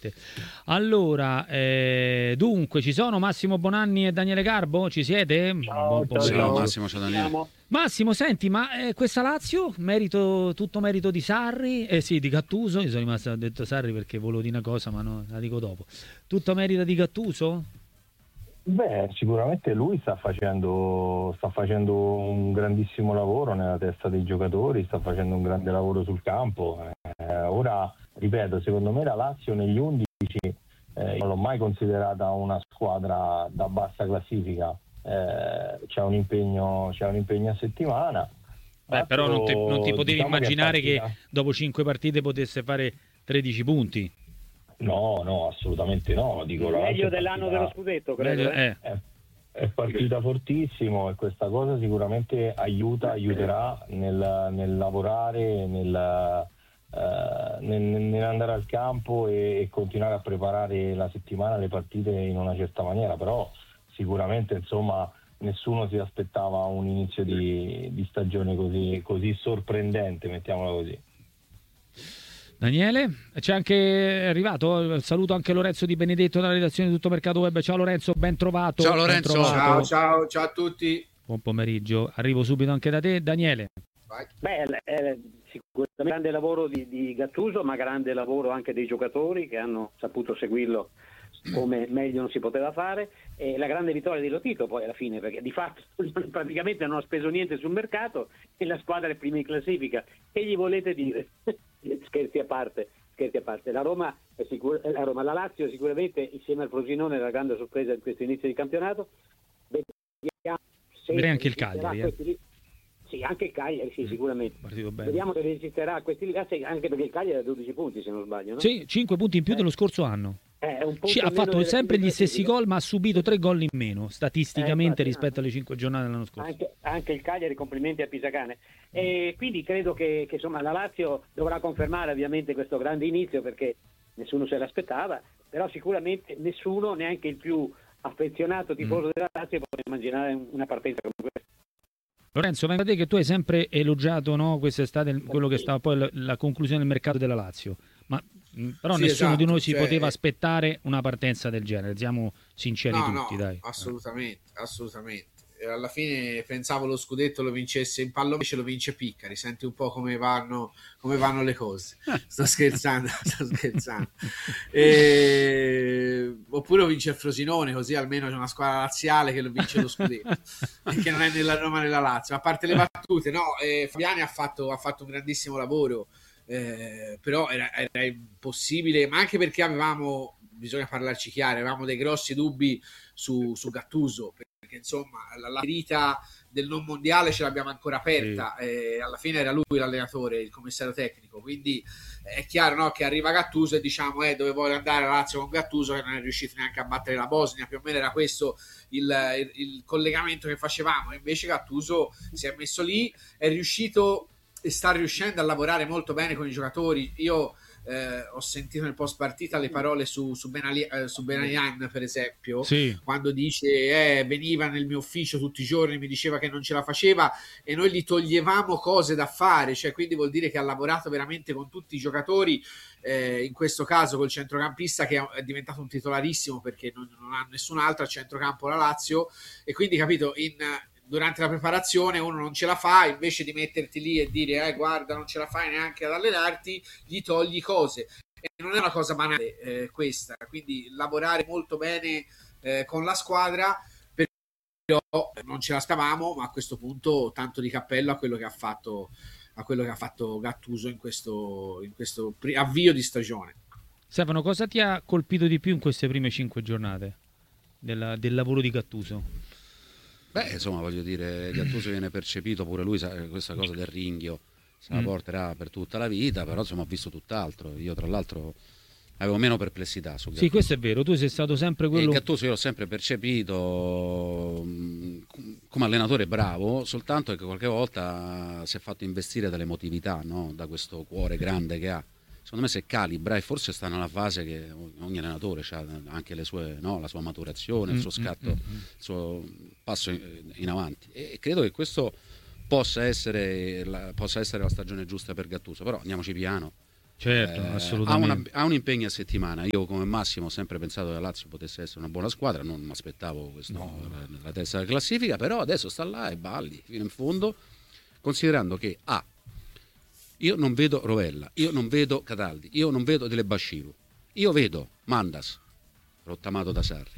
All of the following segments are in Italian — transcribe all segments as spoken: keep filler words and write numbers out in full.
assolutamente. Allora, eh, dunque, ci sono Massimo Bonanni e Daniele Garbo? Ci siete? Ciao, Buon ciao, pomeriggio. ciao. Massimo, ciao Daniele. Massimo, senti, ma eh, questa Lazio, merito, tutto merito di Sarri, eh sì, di Gattuso, io sono rimasto, ho detto Sarri perché volevo dire una cosa, ma no, la dico dopo. Tutto merito di Gattuso? Beh, sicuramente lui sta facendo, sta facendo un grandissimo lavoro nella testa dei giocatori, sta facendo un grande lavoro sul campo. Eh, ora, ripeto, secondo me la Lazio negli undici eh, non l'ho mai considerata una squadra da bassa classifica. Eh, c'è un impegno, c'è un impegno a settimana. Beh, però non, te, non ti potevi Diciamo immaginare che, partita... che dopo cinque partite potesse fare tredici punti. No, no, assolutamente no. Dico, la Meglio Lazio è dell'anno partita- dello scudetto, credo. Meglio- eh. eh. È, è partita fortissimo e questa cosa sicuramente aiuta, aiuterà nel, nel lavorare, nel, eh, nel, nell'andare al campo e, e continuare a preparare la settimana, le partite in una certa maniera, però sicuramente insomma nessuno si aspettava un inizio di, di stagione così, così sorprendente, mettiamola così. Daniele, c'è anche è arrivato, saluto anche Lorenzo Di Benedetto dalla redazione di Tutto Mercato Web. Ciao Lorenzo, ben trovato. Ciao ben Lorenzo. trovato. Ciao, ciao, ciao a tutti. Buon pomeriggio, arrivo subito anche da te, Daniele. Vai. Beh, è sicuramente grande lavoro di, di Gattuso, ma grande lavoro anche dei giocatori che hanno saputo seguirlo come meglio non si poteva fare, e la grande vittoria di Lotito poi alla fine, perché di fatto praticamente non ha speso niente sul mercato e la squadra è prima in classifica. Che gli volete dire? Scherzi a parte, scherzi a parte. La Roma è sicur- la Roma, la Lazio sicuramente insieme al Frosinone è la grande sorpresa di questo inizio di campionato. Vediamo se Direi anche il resisterà Cagliari, a questi li- Sì, anche il Cagliari, sì, sicuramente. Partito bene. Vediamo se resisterà a questi livelli, anche perché il Cagliari ha dodici punti, se non sbaglio, no? Sì, cinque punti in più dello scorso anno. Eh, è un punto Ci- ha in meno fatto delle sempre prime gli stessi classifiche. gol, ma ha subito tre gol in meno statisticamente Eh, infatti, rispetto no. alle cinque giornate dell'anno scorso. Anche, anche il Cagliari, complimenti a Pisacane. E quindi credo che, che insomma la Lazio dovrà confermare ovviamente questo grande inizio, perché nessuno se l'aspettava, però sicuramente nessuno, neanche il più affezionato tifoso Mm. della Lazio, può immaginare una partenza come questa. Lorenzo, venga da te che tu hai sempre elogiato, no, quest'estate quello che stava poi la, la conclusione del mercato della Lazio, ma mh, però Sì, nessuno esatto, di noi si cioè- poteva aspettare una partenza del genere, siamo sinceri No, tutti, no, dai. assolutamente, assolutamente. E alla fine pensavo lo scudetto lo vincesse in pallo, invece lo vince Piccari. Senti un po' come vanno, come vanno le cose. Sto scherzando, sto scherzando. E... Oppure lo vince il Frosinone, così almeno c'è una squadra laziale che lo vince lo scudetto, e che non è nella Roma nella Lazio. A parte le battute, no, eh, Fabiani ha fatto, ha fatto un grandissimo lavoro, eh, però era, era impossibile, ma anche perché avevamo, bisogna parlarci chiaro, avevamo dei grossi dubbi su, su Gattuso, perché insomma la, la ferita del non mondiale ce l'abbiamo ancora aperta, sì. E alla fine era lui l'allenatore, il commissario tecnico, quindi è chiaro, no, che arriva Gattuso e diciamo eh, dove vuole andare la Lazio con Gattuso, che non è riuscito neanche a battere la Bosnia, più o meno era questo il, il, il collegamento che facevamo. Invece Gattuso si è messo lì, è riuscito e sta riuscendo a lavorare molto bene con i giocatori. Io Eh, ho sentito nel post partita le parole su, su, Benali, eh, su Benayan, per esempio, sì. Quando dice eh, veniva nel mio ufficio tutti i giorni, mi diceva che non ce la faceva e noi gli toglievamo cose da fare, cioè quindi vuol dire che ha lavorato veramente con tutti i giocatori, eh, in questo caso col centrocampista che è diventato un titolarissimo perché non, non ha nessun altro a centrocampo la Lazio, e quindi capito, in durante la preparazione uno non ce la fa, invece di metterti lì e dire eh, guarda non ce la fai neanche ad allenarti, gli togli cose, e non è una cosa banale, eh, questa, quindi lavorare molto bene eh, con la squadra, però non ce la stavamo, ma a questo punto tanto di cappello a quello che ha fatto a quello che ha fatto Gattuso in questo, in questo avvio di stagione. Stefano, cosa ti ha colpito di più in queste prime cinque giornate della, del lavoro di Gattuso? Beh, insomma, voglio dire, Gattuso viene percepito, pure lui, questa cosa del ringhio se la porterà per tutta la vita, però insomma ho visto tutt'altro. Io tra l'altro avevo meno perplessità su Gattuso. Sì, questo è vero, tu sei stato sempre quello... E Gattuso io l'ho sempre percepito come allenatore bravo, soltanto che qualche volta si è fatto investire dall'emotività, no? Da questo cuore grande che ha. Secondo me se calibra, e forse sta nella fase che ogni allenatore ha anche le sue, no, la sua maturazione, il suo scatto, il suo passo in avanti, e credo che questo possa essere la, possa essere la stagione giusta per Gattuso, però andiamoci piano, Certo, eh, assolutamente. Ha, una, ha un impegno a settimana. Io come Massimo ho sempre pensato che la Lazio potesse essere una buona squadra, non mi aspettavo questo no. la testa della classifica, però adesso sta là e balli fino in fondo, considerando che A, ah, io non vedo Rovella, io non vedo Cataldi, io non vedo Dele Basciru, io vedo Mandas rottamato da Sarri,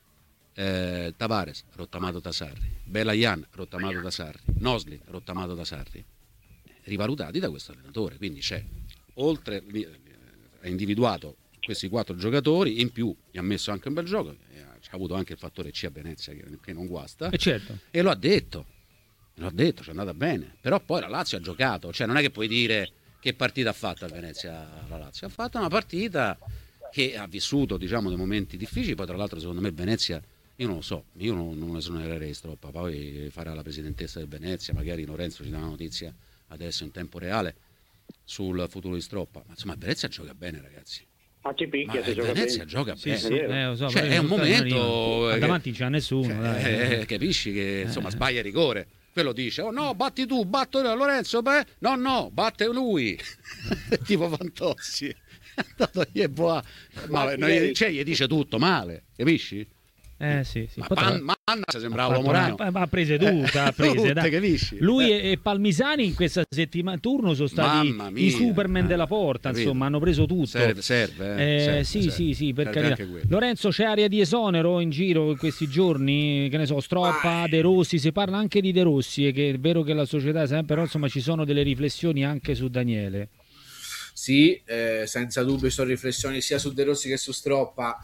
eh, Tavares rottamato da Sarri, Belayan rottamato da Sarri, Nosli rottamato da Sarri, rivalutati da questo allenatore. Quindi c'è, oltre, ha individuato questi quattro giocatori, in più gli ha messo anche un bel gioco, ha avuto anche il fattore C a Venezia che, che non guasta, e, certo. e lo ha detto l'ho detto, ci è andata bene, però poi la Lazio ha giocato, cioè non è che puoi dire che partita ha fatto a Venezia la Lazio, ha fatto una partita che ha vissuto, diciamo, dei momenti difficili. Poi tra l'altro secondo me Venezia, io non lo so, io non, non esonererei Stroppa, poi farà la presidentessa del Venezia, magari Lorenzo ci dà una notizia adesso in tempo reale sul futuro di Stroppa, ma insomma Venezia gioca bene, ragazzi. Ah, ci picchia, ma se gioca Venezia bene. gioca Sì, bene, sì, eh, lo so, cioè, è un momento che... che... davanti non c'è nessuno, cioè, dai. Eh, capisci che insomma sbaglia il rigore, quello dice oh no batti tu, batto io, Lorenzo, beh no no batte lui tipo Fantozzi è andato gli boa, ma no, gli, cioè, gli dice tutto male, capisci? Eh sì, sì. Ma Pan, Manna sembrava Morano, ha prese tutte, ha prese, tutte, capisci? Lui e Palmisani in questa settimana turno sono stati mia, i Superman eh, della porta, capito. Insomma, hanno preso tutto. Serve, serve, eh, eh, serve sì, serve. sì, sì, per serve carità. Lorenzo, c'è aria di esonero in giro in questi giorni, che ne so, Stroppa, De Rossi, si parla anche di De Rossi, e che è vero che la società sempre, però insomma ci sono delle riflessioni anche su Daniele. Sì, eh, senza dubbio sono riflessioni sia su De Rossi che su Stroppa.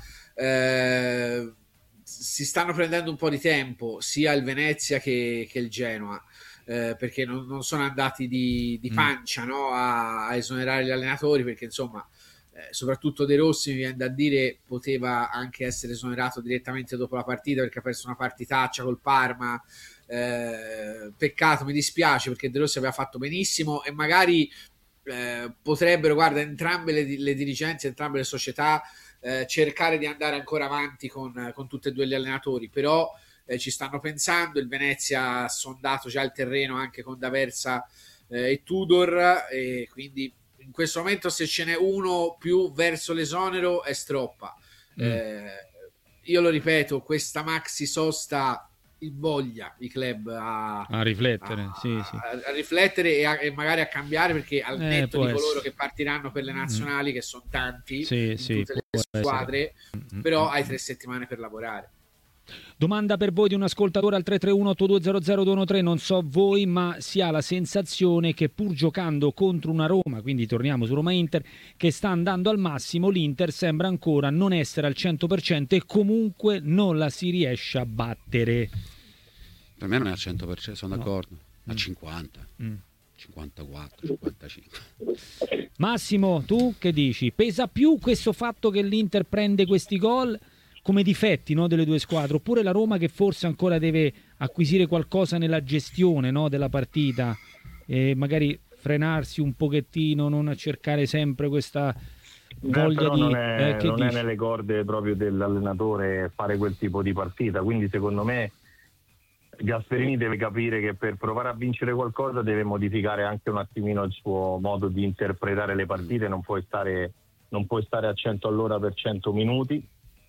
Eh, si stanno prendendo un po' di tempo sia il Venezia che, che il Genoa, eh, perché non, non sono andati di, di pancia mm. no, a, a esonerare gli allenatori, perché insomma eh, soprattutto De Rossi, mi viene da dire, poteva anche essere esonerato direttamente dopo la partita perché ha perso una partitaccia col Parma. Eh, peccato, mi dispiace, perché De Rossi aveva fatto benissimo e magari eh, potrebbero, guarda, entrambe le, le dirigenze, entrambe le società Eh, cercare di andare ancora avanti con, con tutti e due gli allenatori, però eh, ci stanno pensando. Il Venezia ha sondato già il terreno anche con D'Aversa eh, e Tudor, e quindi in questo momento se ce n'è uno più verso l'esonero è Stroppa. mm. eh, io lo ripeto, questa maxi sosta invoglia i club a, a riflettere, a, sì, sì. a, a riflettere e, a, e magari a cambiare, perché al eh, netto di coloro essere. che partiranno per le nazionali, mm. che sono tanti sì, in sì, tutte le squadre, essere. Però hai tre settimane per lavorare. Domanda per voi di un ascoltatore al tre tre uno otto due zero zero due uno tre. Non so voi, ma si ha la sensazione che pur giocando contro una Roma, quindi torniamo su Roma-Inter, che sta andando al massimo, l'Inter sembra ancora non essere al cento per cento e comunque non la si riesce a battere. Per me non è al cento per cento, sono no. d'accordo, mm. al cinquanta, mm. cinquantaquattro, cinquantacinque. Massimo, tu che dici? Pesa più questo fatto che l'Inter prende questi gol come difetti, no, delle due squadre, oppure la Roma che forse ancora deve acquisire qualcosa nella gestione, no, della partita e magari frenarsi un pochettino, non a cercare sempre questa voglia eh, di... non, è, eh, che non è dici? nelle corde proprio dell'allenatore fare quel tipo di partita, quindi secondo me Gasperini deve capire che per provare a vincere qualcosa deve modificare anche un attimino il suo modo di interpretare le partite. Non puoi stare, non puoi stare a cento all'ora per cento minuti,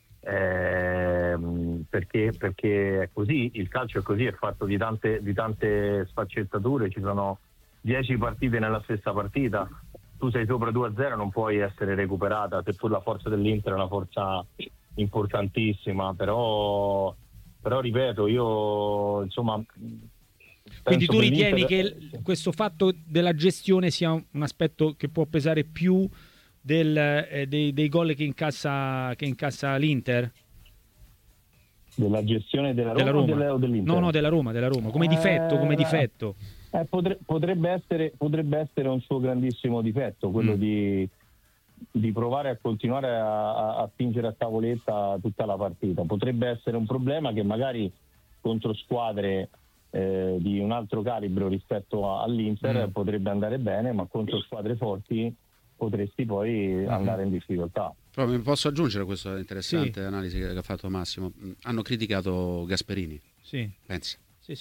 eh, perché, perché è così, il calcio è così, è fatto di tante, di tante sfaccettature, ci sono dieci partite nella stessa partita, tu sei sopra due a zero, non puoi essere recuperata, seppur la forza dell'Inter è una forza importantissima, però però ripeto, io insomma... Quindi tu che ritieni l'Inter... che questo fatto della gestione sia un aspetto che può pesare più del, eh, dei, dei gol che incassa, che incassa l'Inter? Della gestione della Roma, della Roma. O delle, o dell'Inter? No, no, della Roma, della Roma. Come difetto, come difetto. Eh, potre, potrebbe, essere, potrebbe essere un suo grandissimo difetto, quello mm. di, di provare a continuare a, a, a spingere a tavoletta tutta la partita. Potrebbe essere un problema che magari contro squadre eh, di un altro calibro rispetto all'Inter mm. potrebbe andare bene, ma contro squadre forti potresti poi mm. andare in difficoltà. Però mi posso aggiungere questa interessante sì. analisi che ha fatto Massimo. Hanno criticato Gasperini. Sì. Pensa. Sì, sì.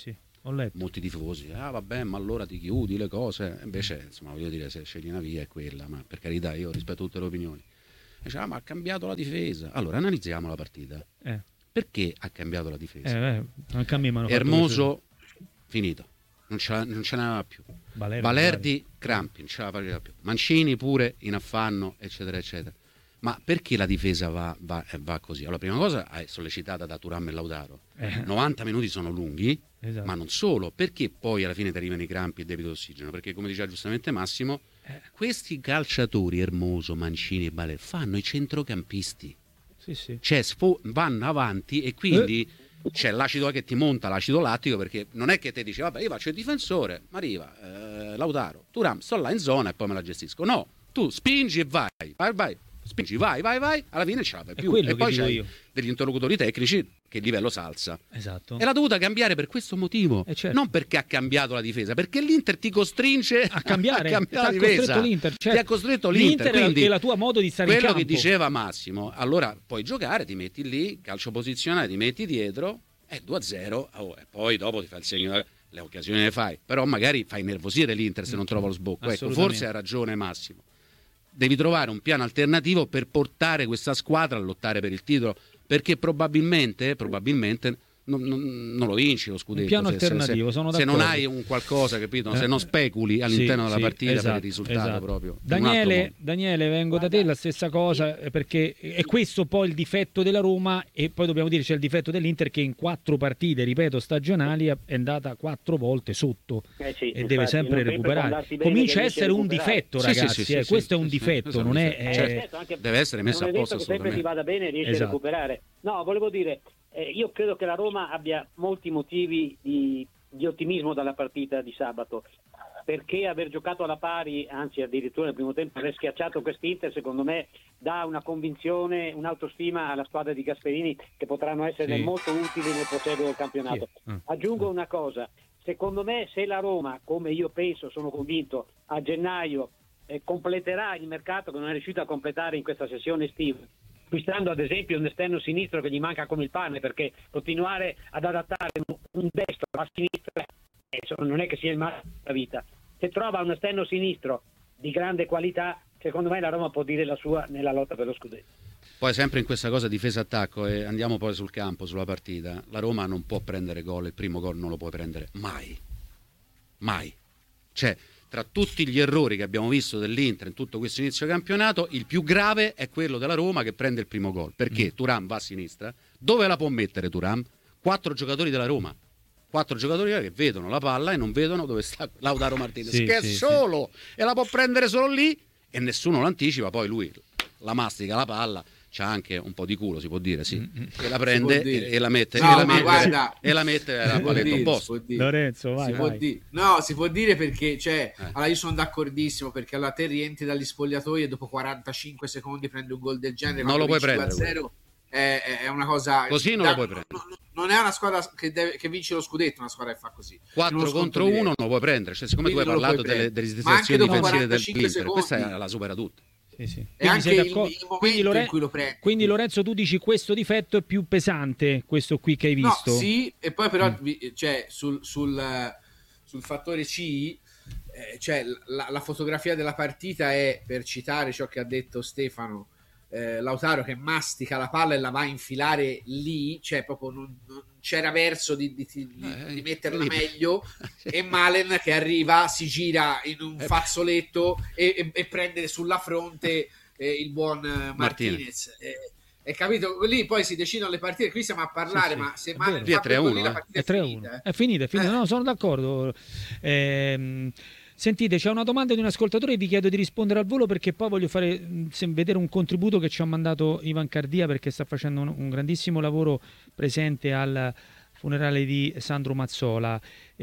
Ho letto. Molti tifosi, ah vabbè, ma allora ti chiudi le cose. Invece, insomma, voglio dire, se scegli una via è quella, ma per carità, io rispetto tutte le opinioni. Dice, ah, ma ha cambiato la difesa. Allora, analizziamo la partita. Eh. Perché ha cambiato la difesa? Eh, eh, anche a me m'hanno fatto Hermoso, finito. Non ce, non ce n'aveva più. Valerdi, Valerdi, Crampi, non ce la faceva più. Mancini pure in affanno, eccetera, eccetera. Ma perché la difesa va, va, va così? Allora, prima cosa è sollecitata da Thuram e Lautaro. Eh. novanta minuti sono lunghi, Esatto. ma non solo. Perché poi alla fine ti arrivano i crampi e il debito d'ossigeno? Perché, come diceva giustamente Massimo, Eh. questi calciatori, Hermoso, Mancini e Valerdi, fanno i centrocampisti. Sì, sì. Cioè, sfo- vanno avanti e quindi... Eh. C'è l'acido che ti monta, l'acido lattico, perché non è che te dici vabbè io faccio il difensore, ma arriva eh, Lautaro, Thuram, sto là in zona e poi me la gestisco. No, tu spingi e vai, vai, vai, spingi, vai, vai, vai, alla fine ce la fai più. E poi c'hai io. degli interlocutori tecnici che il livello salza. Esatto. E l'ha dovuta cambiare per questo motivo, Eh, certo. non perché ha cambiato la difesa, perché l'Inter ti costringe A cambiare, a cambiare ti la ha difesa. costretto l'Inter, certo. Ti ha costretto l'Inter, L'Inter è la- quindi è la tua modo di stare in quello campo. che diceva Massimo, allora puoi giocare, ti metti lì, calcio posizionale, ti metti dietro, è due a zero, oh, e poi dopo ti fai il segno, le occasioni le fai, però magari fai nervosire l'Inter se non trova lo sbocco. Ecco, Assolutamente. forse ha ragione Massimo. Devi trovare un piano alternativo per portare questa squadra a lottare per il titolo, perché probabilmente, probabilmente non, non, non lo vinci lo scudetto. Un piano se, se- alternativo, se, sono se non d'accordo. hai un qualcosa, capito? Eh. Se non speculi all'interno Sì, della sì, partita esatto, per il risultato esatto. proprio. in un Daniele, altro modo. Daniele, vengo da te, la stessa cosa, eh, perché è questo poi il difetto della Roma e poi dobbiamo dire c'è il difetto dell'Inter che in quattro partite, ripeto, stagionali è andata quattro volte sotto Eh sì, e infatti, deve sempre non sempre può recuperare. andarsi bene Comincia a che riesce essere a un recuperare. difetto, Sì, sì, ragazzi, sì, eh, sì, questo sì, è un sì, difetto, sì, non sì, è... sì. è- Certo. anche- Deve essere messo non a è posto detto che sempre ti assolutamente. vada bene e riesci Esatto. a recuperare. No, volevo dire, eh, io credo che la Roma abbia molti motivi di, di ottimismo dalla partita di sabato, perché aver giocato alla pari, anzi addirittura nel primo tempo aver schiacciato quest'Inter, secondo me dà una convinzione, un'autostima alla squadra di Gasperini che potranno essere Sì. molto utili nel proseguo del campionato. Sì. Ah. Aggiungo una cosa, secondo me se la Roma, come io penso, sono convinto, a gennaio eh, completerà il mercato che non è riuscito a completare in questa sessione estiva, acquistando ad esempio un esterno sinistro che gli manca come il pane, perché continuare ad adattare un, un destro a sinistra eh, insomma, non è che sia il massimo della vita. Se trova un esterno sinistro di grande qualità, secondo me la Roma può dire la sua nella lotta per lo scudetto. Poi sempre in questa cosa difesa-attacco e andiamo poi sul campo, sulla partita, la Roma non può prendere gol, il primo gol non lo può prendere mai, mai. Cioè, tra tutti gli errori che abbiamo visto dell'Inter in tutto questo inizio campionato, il più grave è quello della Roma che prende il primo gol, perché Thuram va a sinistra, dove la può mettere Thuram? Quattro giocatori della Roma. Quattro giocatori che vedono la palla e non vedono dove sta Lautaro Martinez, Sì, che è sì, solo e la può prendere solo lì e nessuno lo anticipa, poi lui la mastica la palla, c'ha anche un po' di culo, si può dire, sì, e la prende dire. e, e la mette, No, e la ma mette, guarda, e la mette si alla può paletta dire, si opposta. può dire. Lorenzo, vai, Si può vai. dire. No, si può dire perché, cioè, Eh. allora io sono d'accordissimo perché alla te rientri dagli spogliatoi e dopo quarantacinque secondi prendi un gol del genere, Non lo quando puoi vinci prendere, due a zero, è, è- è una cosa Così non da- lo puoi prendere. non- non è una squadra che, deve, che vince lo scudetto, una squadra che fa così. In quattro uno contro scontro uno diretto. non lo puoi prendere, cioè, siccome tu hai Quindi non lo parlato puoi delle, prendere. delle Ma anche situazioni dopo difensive quarantacinque dell'Inter, secondi. questa la supera tutta. Sì, sì. È Quindi anche sei il, d'accordo? il momento Quindi, Loren- in cui lo prendi. quindi Lorenzo tu dici questo difetto è più pesante, questo qui che hai No, visto? sì, e poi però Mm. vi- cioè, sul, sul, eh, sul fattore C, eh, cioè, la, la fotografia della partita è, per citare ciò che ha detto Stefano, eh, Lautaro che mastica la palla e la va a infilare lì, cioè proprio non, non c'era verso di, di- di- Eh, di metterla incredibile. meglio, e Malen che arriva, si gira in un Eh. fazzoletto e, e- e prende sulla fronte eh, il buon eh, Martinez. Martinez. Eh, e capito? Lì poi si decidono le partite, qui stiamo a parlare, Sì, sì, ma se è Malen vero. Lì è fa tre a quel uno, gol lì, la eh. partita È è tre a finita, uno. eh. È finita, è finita. Eh. No, sono d'accordo. Ehm, sentite, c'è una domanda di un ascoltatore, vi chiedo di rispondere al volo perché poi voglio fare mh, se- vedere un contributo che ci ha mandato Ivan Cardia, perché sta facendo un, un grandissimo lavoro presente al funerale di Sandro Mazzola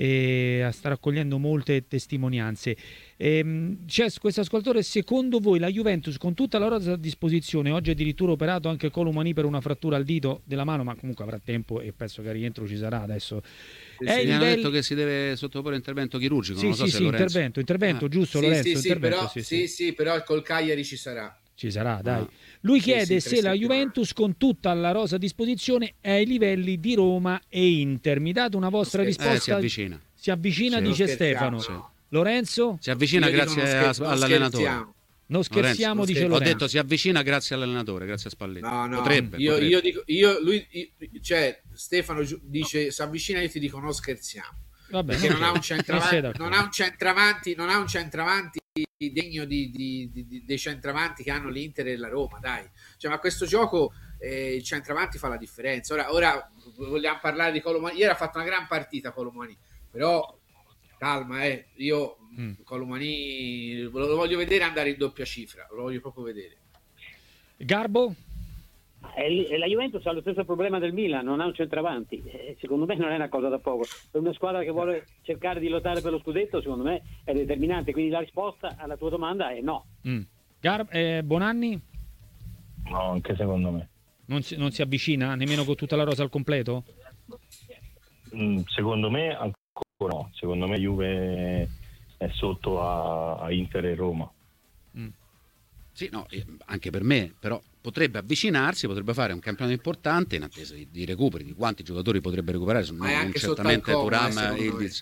e sta raccogliendo molte testimonianze. Ehm, c'è questo ascoltatore: secondo voi la Juventus con tutta la rosa a disposizione, oggi addirittura operato anche Colomani per una frattura al dito della mano, ma comunque avrà tempo e penso che al rientro ci sarà adesso, Sì, è sì. il Mi hanno livello- detto che si deve sottoporre intervento chirurgico, sì, non lo so sì, se sì, Lorenzo... intervento, intervento, Ah. giusto Sì, Lorenzo? sì, sì, intervento, però, sì, sì, sì. sì, però col Cagliari ci sarà. Ci sarà, dai. Ah. Lui Sì, chiede sì, se tre la settimane. Juventus con tutta la rosa a disposizione è ai livelli di Roma e Inter. Mi date una vostra Non scherzo. Eh, si risposta? avvicina. Si avvicina, Sì. dice Non scherziamo, Stefano. no. Lorenzo? Si avvicina Io dico grazie non a- scher- non all'allenatore. scherziamo. Non scherziamo, Lorenzo, dice Ho Lorenzo. detto si avvicina grazie all'allenatore, grazie a Spalletti. No, no, Potrebbe, io, potrebbe. io dico, io, lui, io- cioè Stefano giu- dice si avvicina, io ti dico non scherziamo. Vabbè, Perché non ha un non sei centravanti, d'accordo. non ha un centravanti, non ha un centravanti degno di, di- di- di- dei centravanti che hanno l'Inter e la Roma, dai. Cioè, ma questo gioco eh, il centravanti fa la differenza. Ora, ora vogliamo parlare di Colomani. Ieri ha fatto una gran partita Colomani, però calma, eh. Io Mm. Colomani lo, lo voglio vedere andare in doppia cifra, lo voglio proprio vedere. Garbo? E e la Juventus ha lo stesso problema del Milan, non ha un centravanti. Eh, secondo me non è una cosa da poco. Per una squadra che vuole cercare di lottare per lo scudetto, secondo me è determinante. Quindi la risposta alla tua domanda è no. Mm. Gar- eh, Bonanni? No, anche secondo me. Non si, non si avvicina nemmeno con tutta la rosa al completo? Mm, secondo me ancora no. Secondo me Juve è sotto a, a Inter e Roma. Sì, no, eh, anche per me, però potrebbe avvicinarsi, potrebbe fare un campionato importante in attesa di, di recuperi, di quanti giocatori potrebbe recuperare, non, Ma è non anche sotto certamente al Como, Thuram eh, secondo e me. Ildiz.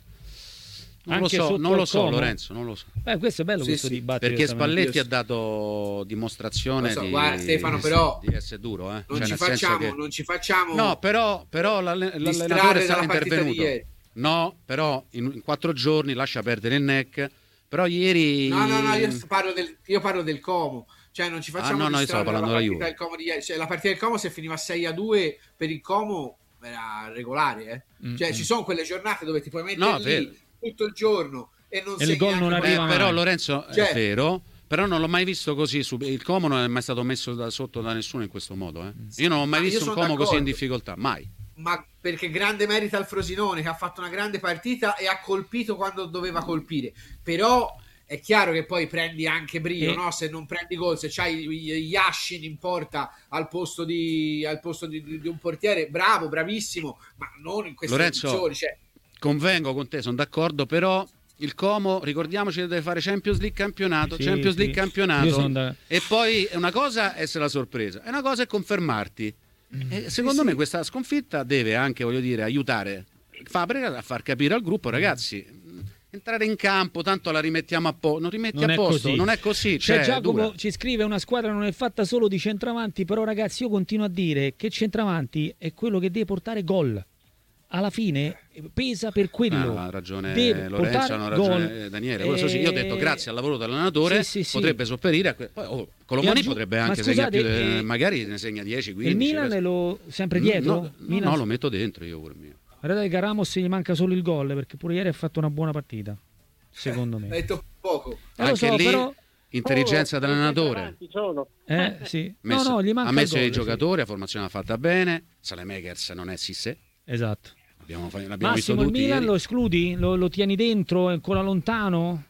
Non Anche lo so, sotto non lo al so Como? Lorenzo, non lo so. Beh, questo è bello, Sì, questo sì, dibattito. Perché esattamente. Spalletti Io ha dato dimostrazione Lo so, di, guarda, Stefano, però di essere duro, eh? Non, Cioè, ci nel senso facciamo, che- non ci facciamo No, però, però l'alle- l'allenatore distrarre è stato dalla partita di intervenuto. ieri. No, però in, in quattro giorni lascia perdere il neck. Però ieri. No, no, no, io parlo del, io parlo del Como. Cioè, non ci facciamo Ah, no, no, io distrarre stavo dalla parlando della partita del Como di ieri. Cioè, la partita del Como, se finiva sei a due per il Como, era regolare, eh. Mm, Cioè, mm. ci sono quelle giornate dove ti puoi mettere No, lì vero. tutto il giorno e non E il segni gol neanche non poi- Eh, arriva però mai. Lorenzo Cioè- è vero, però non l'ho mai visto così. su- Il Como non è mai stato messo da sotto da nessuno in questo modo. Eh. Io non ho mai Ma io visto un sono Como così in d'accordo. difficoltà, mai. Ma perché grande merito al Frosinone, che ha fatto una grande partita e ha colpito quando doveva colpire. Però è chiaro che poi prendi anche brio, E- no? Se non prendi gol, se c'hai Yashin in porta al posto di, al posto di, di un portiere, bravo, bravissimo, ma non in queste Lorenzo, condizioni. Cioè, Convengo con te, sono d'accordo, però il Como, ricordiamoci che deve fare Champions League campionato, Sì, Champions sì. League campionato. Io sono da- E poi una cosa è essere la sorpresa, e una cosa è confermarti. E secondo sì. me questa sconfitta deve anche, voglio dire, aiutare Fabregas a far capire al gruppo, ragazzi, mh, entrare in campo, tanto la rimettiamo a posto, non rimetti Non a è posto, così. non è così. Cioè, Cioè, Giacomo dura. ci scrive: una squadra non è fatta solo di centravanti, però ragazzi io continuo a dire che centravanti è quello che deve portare gol. Alla fine pesa per quello. Ah, ha ragione Deve Lorenzo, portare hanno ragione gol. Daniele. Questo sì, io ho detto Eh, grazie al lavoro dell'allenatore sì, sì, sì. potrebbe sopperire a que- poi, oh, Colomani E aggiu- potrebbe ma anche scusate, segnare più, de- eh, magari ne segna dieci, quindici. il Milan adesso. è lo sempre dietro? No, no, Milan- no, lo metto dentro io pure mio. Guardate che a Ramos gli manca solo il gol, perché pure ieri ha fatto una buona partita, secondo me. hai detto poco. Eh, lo Anche so, lì però intelligenza Oh, dell'allenatore. centravanti sono. eh, sì. No, Messo- no, gli manca ha messo il i gol, sì. giocatori, la formazione l'ha fatta bene. Salemakers non è Sissé, Esatto. l'abbiamo, fa- l'abbiamo visto Massimo, il tutti Milan ieri. lo escludi? Lo, lo tieni dentro? È ancora lontano?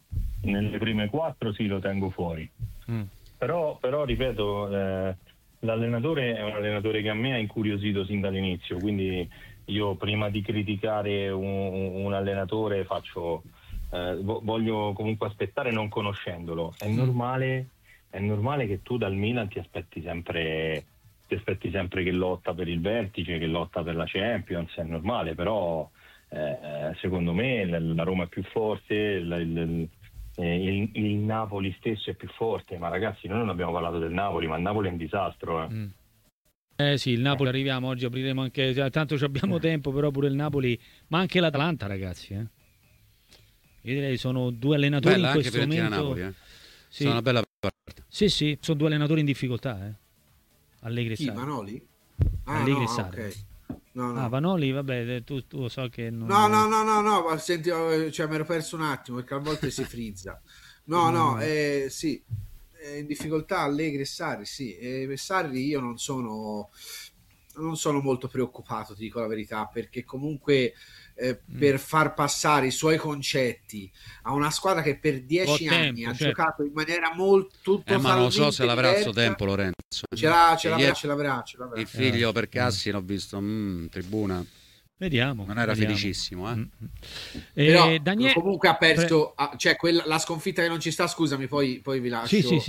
Nelle prime quattro sì, lo tengo fuori. Mm. Però, però ripeto, eh, l'allenatore è un allenatore che a me ha incuriosito sin dall'inizio, quindi io prima di criticare un, un allenatore faccio, eh, vo- voglio comunque aspettare non conoscendolo. È normale, è normale che tu dal Milan ti aspetti sempre, ti aspetti sempre che lotta per il vertice, che lotta per la Champions, è normale, però eh, secondo me la la Roma è più forte, il, il- eh, il- il Napoli stesso è più forte, ma ragazzi noi non abbiamo parlato del Napoli, ma il Napoli è un disastro. eh. Mm. Eh sì, il Napoli arriviamo, oggi apriremo anche, cioè, tanto ci abbiamo tempo, però pure il Napoli, ma anche l'Atalanta, ragazzi. Eh. Io direi sono due allenatori Bella in anche questo Fiorentina momento. Napoli, eh. Sì. Sono una bella partita. Sì, sì, sono due allenatori in difficoltà, eh. Allegri e Chi, Sarri. Manoli? Ah, Allegri no, e ah, Sarri. ok. No, no. Ah, Vanoli, vabbè, eh, tu, tu lo so che non... No, no, no, no, no, ma senti, eh, cioè, mi ero perso un attimo perché a volte si frizza. No, no, eh, sì, eh, in difficoltà Allegri e Sarri, sì. E per Sarri io non sono, non sono molto preoccupato, ti dico la verità, perché comunque eh, Mm. per far passare i suoi concetti a una squadra che per dieci Po' anni tempo, ha certo. giocato in maniera molto Eh, ma non lo so se totalmente l'avrà il suo diversa, tempo Lorenzo. ce l'ha, ce E l'avrà, ieri ce l'avrà, ce l'avrà. Il figlio Eh, per Cassi l'ho visto mm, in tribuna, Vediamo. non era vediamo. felicissimo. Eh. Mm, mm. Eh, Però Daniele- comunque ha perso, ah, cioè quella, la sconfitta che non ci sta, scusami, poi, poi vi lascio. Sì, sì, sì.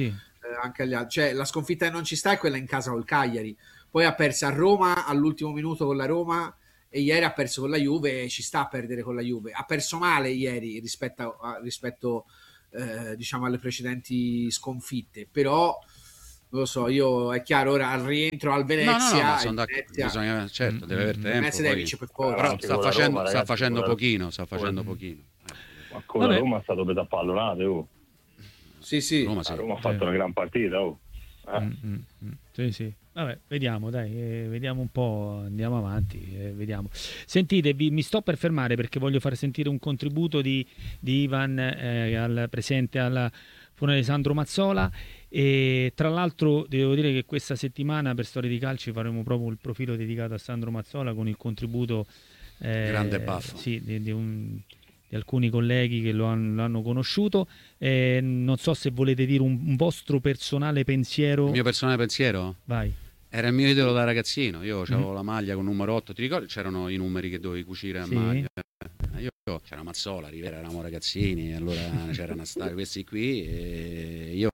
eh, anche agli altri. Cioè, la sconfitta che non ci sta è quella in casa col Cagliari. Poi ha perso a Roma all'ultimo minuto con la Roma e ieri ha perso con la Juve e ci sta a perdere con la Juve. Ha perso male ieri rispetto, a, rispetto eh, diciamo alle precedenti sconfitte, però non lo so, io è chiaro, ora al rientro al Venezia, no, no, no, Venezia bisogna, certo, deve aver tempo. Venezia deve vincere per forza. Però sta facendo, Roma, sta ragazzi, facendo la... pochino, sta facendo pochino. Ma con la Roma è stato per pallonate, oh. Sì, sì. Roma, sì. La Roma ha fatto eh. una gran partita, oh. Eh. Mm, mm, mm. Sì, sì. Vabbè, vediamo, dai, eh, vediamo un po', andiamo avanti, eh, vediamo. Sentite, vi, mi sto per fermare perché voglio far sentire un contributo di, di Ivan eh, al presente alla Funerale Sandro Mazzola, e tra l'altro devo dire che questa settimana per Storie di Calci faremo proprio il profilo dedicato a Sandro Mazzola con il contributo eh, grande baffo sì, di, di, un, di alcuni colleghi che lo hanno, lo hanno conosciuto. Eh, non so se volete dire un, un vostro personale pensiero. Il mio personale pensiero? Vai. Era il mio idolo da ragazzino, io avevo mm. la maglia con numero otto, ti ricordi? C'erano i numeri che dovevi cucire a sì. maglia. Io, io c'era Mazzola, Rivera, eravamo ragazzini, allora c'era Anastasio, questi qui, e io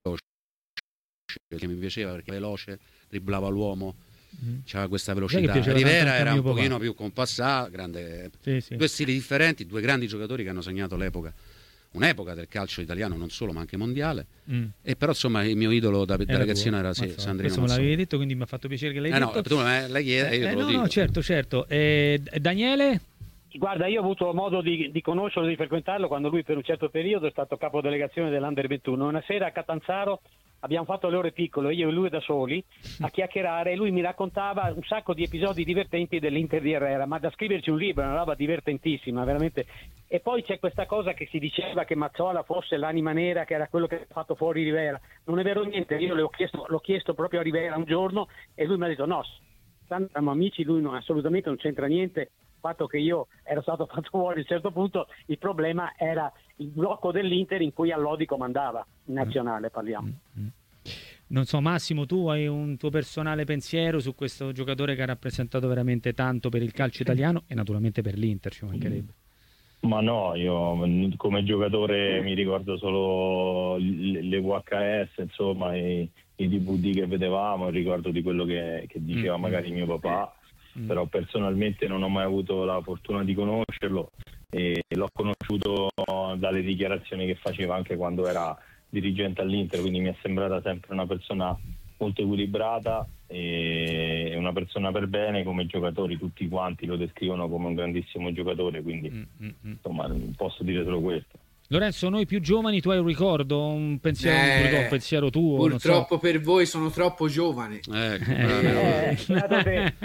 che mi piaceva perché veloce, dribblava l'uomo, mm. c'aveva questa velocità. Rivera era un pochino più compassato, grande, sì, sì. Due stili differenti, due grandi giocatori che hanno segnato l'epoca. Un'epoca del calcio italiano, non solo ma anche mondiale, mm. e però insomma il mio idolo da, da ragazzino era sì, Sandrino Questo me l'avevi detto, quindi mi ha fatto piacere che l'hai eh detto. No, tu me l'hai chiesto, io eh, te lo no, dico. No, certo, certo. Eh, Daniele? Guarda, io ho avuto modo di, di conoscerlo, di frequentarlo quando lui per un certo periodo è stato capodelegazione dell'Under ventuno. Una sera a Catanzaro abbiamo fatto le ore piccole, io e lui da soli, a chiacchierare, e lui mi raccontava un sacco di episodi divertenti dell'Inter di Herrera, ma da scriverci un libro, una roba divertentissima, veramente. E poi c'è questa cosa che si diceva che Mazzola fosse l'anima nera, che era quello che ha fatto fuori Rivera. Non è vero niente, io l'ho chiesto, l'ho chiesto proprio a Rivera un giorno e lui mi ha detto no, siamo amici, lui non, assolutamente non c'entra niente. Il fatto che io ero stato fatto fuori a un certo punto, il problema era il blocco dell'Inter in cui Allodi comandava, in nazionale parliamo. Non so, Massimo, tu hai un tuo personale pensiero su questo giocatore che ha rappresentato veramente tanto per il calcio italiano e naturalmente per l'Inter, ci mancherebbe. Ma no, io come giocatore mi ricordo solo le V H S, insomma, i, i D V D che vedevamo, ricordo di quello che, che diceva magari mio papà. Mm. Però personalmente non ho mai avuto la fortuna di conoscerlo e l'ho conosciuto dalle dichiarazioni che faceva anche quando era dirigente all'Inter, quindi mi è sembrata sempre una persona molto equilibrata e una persona per bene. Come giocatori tutti quanti lo descrivono come un grandissimo giocatore, quindi mm, mm, insomma posso dire solo questo. Lorenzo, noi più giovani, tu hai un ricordo, un pensiero, eh, un pensiero tuo? Purtroppo non so. Per voi sono troppo giovane. Ecco, eh, eh,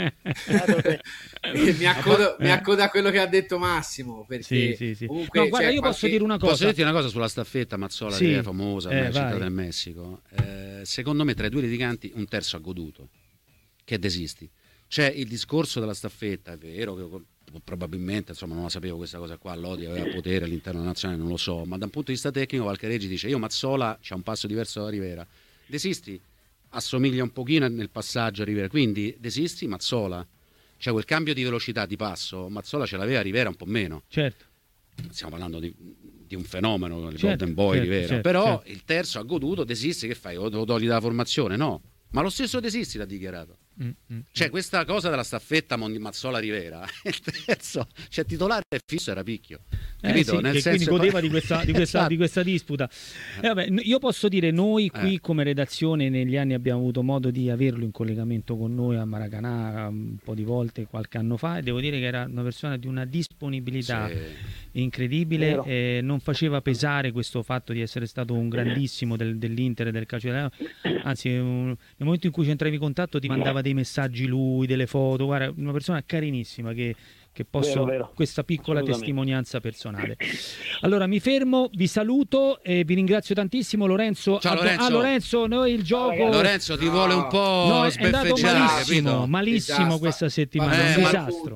eh, mi accodo, mi accodo a quello che ha detto Massimo, perché sì, sì, sì. Comunque, no, guarda, cioè, io qualche... posso dire una cosa. Posso dirti una cosa sulla staffetta Mazzola, sì. che è famosa, eh, è città vai. del Messico. Eh, secondo me tra i due litiganti un terzo ha goduto, che desisti. C'è il discorso della staffetta, è vero che probabilmente, insomma, non la sapevo questa cosa qua, Lodi aveva potere all'interno nazionale, non lo so, ma da un punto di vista tecnico Valcareggi dice io Mazzola c'ha un passo diverso da Rivera, desisti assomiglia un pochino nel passaggio a Rivera, quindi desisti Mazzola, c'è quel cambio di velocità di passo, Mazzola ce l'aveva, Rivera un po' meno, certo, stiamo parlando di, di un fenomeno, il certo, Golden Boy certo, Rivera, certo, però certo. il terzo ha goduto, desisti, che fai? O lo togli dalla formazione? No, ma lo stesso desisti l'ha dichiarato. Mm, mm, cioè questa cosa della staffetta Mazzola Rivera il terzo, cioè titolare fisso era Picchio, capito? Eh sì, Nel che senso... quindi godeva di questa, di questa, di questa disputa. Eh, vabbè, io posso dire, noi qui eh. come redazione negli anni abbiamo avuto modo di averlo in collegamento con noi a Maracanã un po' di volte qualche anno fa, e devo dire che era una persona di una disponibilità sì. incredibile, e non faceva pesare questo fatto di essere stato un grandissimo del, dell'Inter e del calcio italiano, anzi un, nel momento in cui ci entravi in contatto ti mandava dei messaggi lui, delle foto, guarda, una persona carinissima che, che posso, vero, vero. questa piccola testimonianza personale. Allora mi fermo, vi saluto e vi ringrazio tantissimo. Lorenzo, ciao Lorenzo. Ah, Lorenzo, noi il gioco Lorenzo ti no. vuole un po' no, è sbeffeggiare, andato malissimo, capito? malissimo Disastro. questa settimana, Eh, un ma- disastro.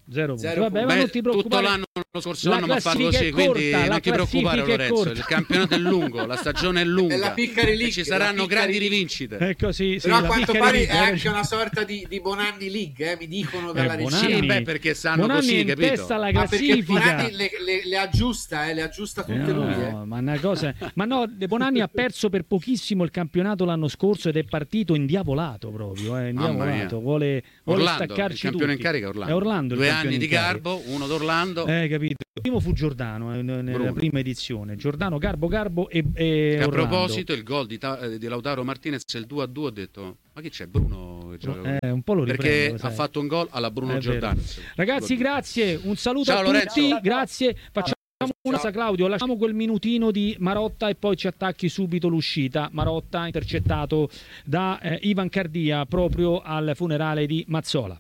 Zero punti. Zero Vabbè, punti. ma non ti preoccupare. Tutto l'anno lo scorso La anno mi ha fatto classifica così, è corta, quindi la non ti preoccupare classifica è Lorenzo, corta. il campionato è lungo, la stagione è lunga. È la Piccari League, e ci la saranno Piccari grandi League. rivincite. Ecco, sì, sì, Però a la quanto Piccari pare League, è hai anche ragione. una sorta di, di Bonanni League, eh, mi dicono dalla Eh, regia. Bonanni- Sì, beh, perché stanno Bonanni così, è in capito? testa alla Ma perché classifica. Bonanni le, le- le aggiusta, eh, le aggiusta tutte No, lui. Eh. ma una cosa, ma no, De Bonanni ha perso per pochissimo il campionato l'anno scorso ed è partito indiavolato proprio, eh, Mamma indiavolato. mia. Vuole, vuole Orlando, staccarci il campione tutti. in carica è Orlando. È Orlando il Due campione anni in di carica. Garbo, uno d'Orlando. Eh, capito. Il primo fu Giordano eh, nella Bruno. prima edizione. Giordano, Garbo, Garbo e, e E a Orlando. proposito, il gol di, Ta- di Lautaro Martinez, il due a due, ho detto, ma chi c'è? Bruno che gioca con- Eh, un po' lo Perché riprendo, ha sai. fatto un gol alla Bruno È vero. Giordano. Ragazzi, grazie, un saluto Ciao, a Lorenzo. tutti, grazie. Facciamo una cosa, Claudio, lasciamo quel minutino di Marotta e poi ci attacchi subito l'uscita. Marotta intercettato da eh, Ivan Cardia proprio al funerale di Mazzola.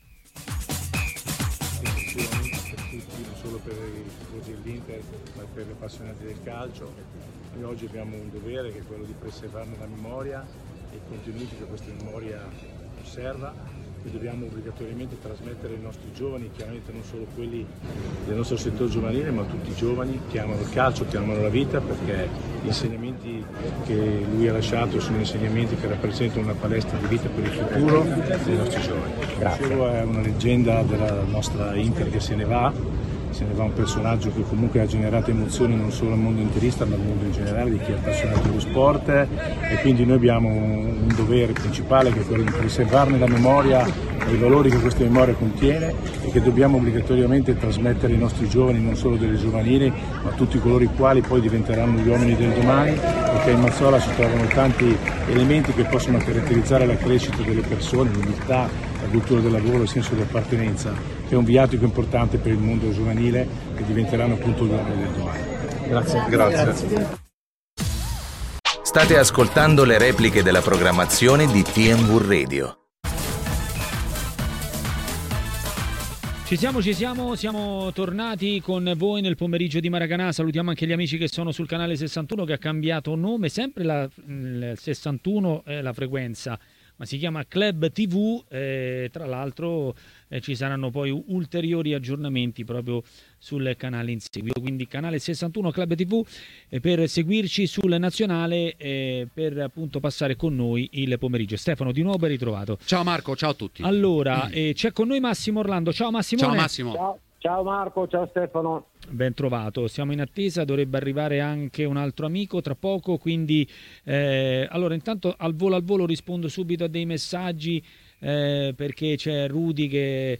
Effettivamente per tutti, non solo per i tifosi dell'Inter, ma per gli appassionati del calcio. Noi oggi abbiamo un dovere che è quello di preservarne la memoria e i contenuti che questa memoria osserva, e dobbiamo obbligatoriamente trasmettere ai nostri giovani, chiaramente non solo quelli del nostro settore giovanile, ma tutti i giovani che amano il calcio, che amano la vita, perché gli insegnamenti che lui ha lasciato sono insegnamenti che rappresentano una palestra di vita per il futuro dei nostri giovani. Dicevo, è una leggenda della nostra Inter che se ne va, se ne va un personaggio che comunque ha generato emozioni non solo al mondo interista ma al mondo in generale di chi è appassionato dello sport, e quindi noi abbiamo un dovere principale che è quello di preservarne la memoria e i valori che questa memoria contiene e che dobbiamo obbligatoriamente trasmettere ai nostri giovani, non solo delle giovanili ma tutti coloro i quali poi diventeranno gli uomini del domani, perché in Mazzola si trovano tanti elementi che possono caratterizzare la crescita delle persone, l'umiltà, la cultura del lavoro, il senso di appartenenza, che è un viatico importante per il mondo giovanile, che diventeranno appunto gli uomini del domani. Grazie. Grazie. State ascoltando le repliche della programmazione di T M V Radio. Ci siamo, ci siamo, siamo tornati con voi nel pomeriggio di Maracanã. Salutiamo anche gli amici che sono sul canale sessantuno che ha cambiato nome, sempre la, il sessantuno è la frequenza, ma si chiama Club tivù, eh, tra l'altro eh, ci saranno poi ulteriori aggiornamenti proprio sul canale in seguito, quindi canale sessantuno Club tivù eh, per seguirci sul nazionale, eh, per appunto passare con noi il pomeriggio. Stefano, di nuovo ben ritrovato. Ciao Marco, ciao a tutti. Allora, eh, c'è con noi Massimo Orlando. Ciao Massimo. Ciao Massimo. Ciao, ciao Marco, ciao Stefano. Ben trovato, siamo in attesa, dovrebbe arrivare anche un altro amico tra poco, quindi eh, allora intanto al volo al volo rispondo subito a dei messaggi, eh, perché c'è Rudy che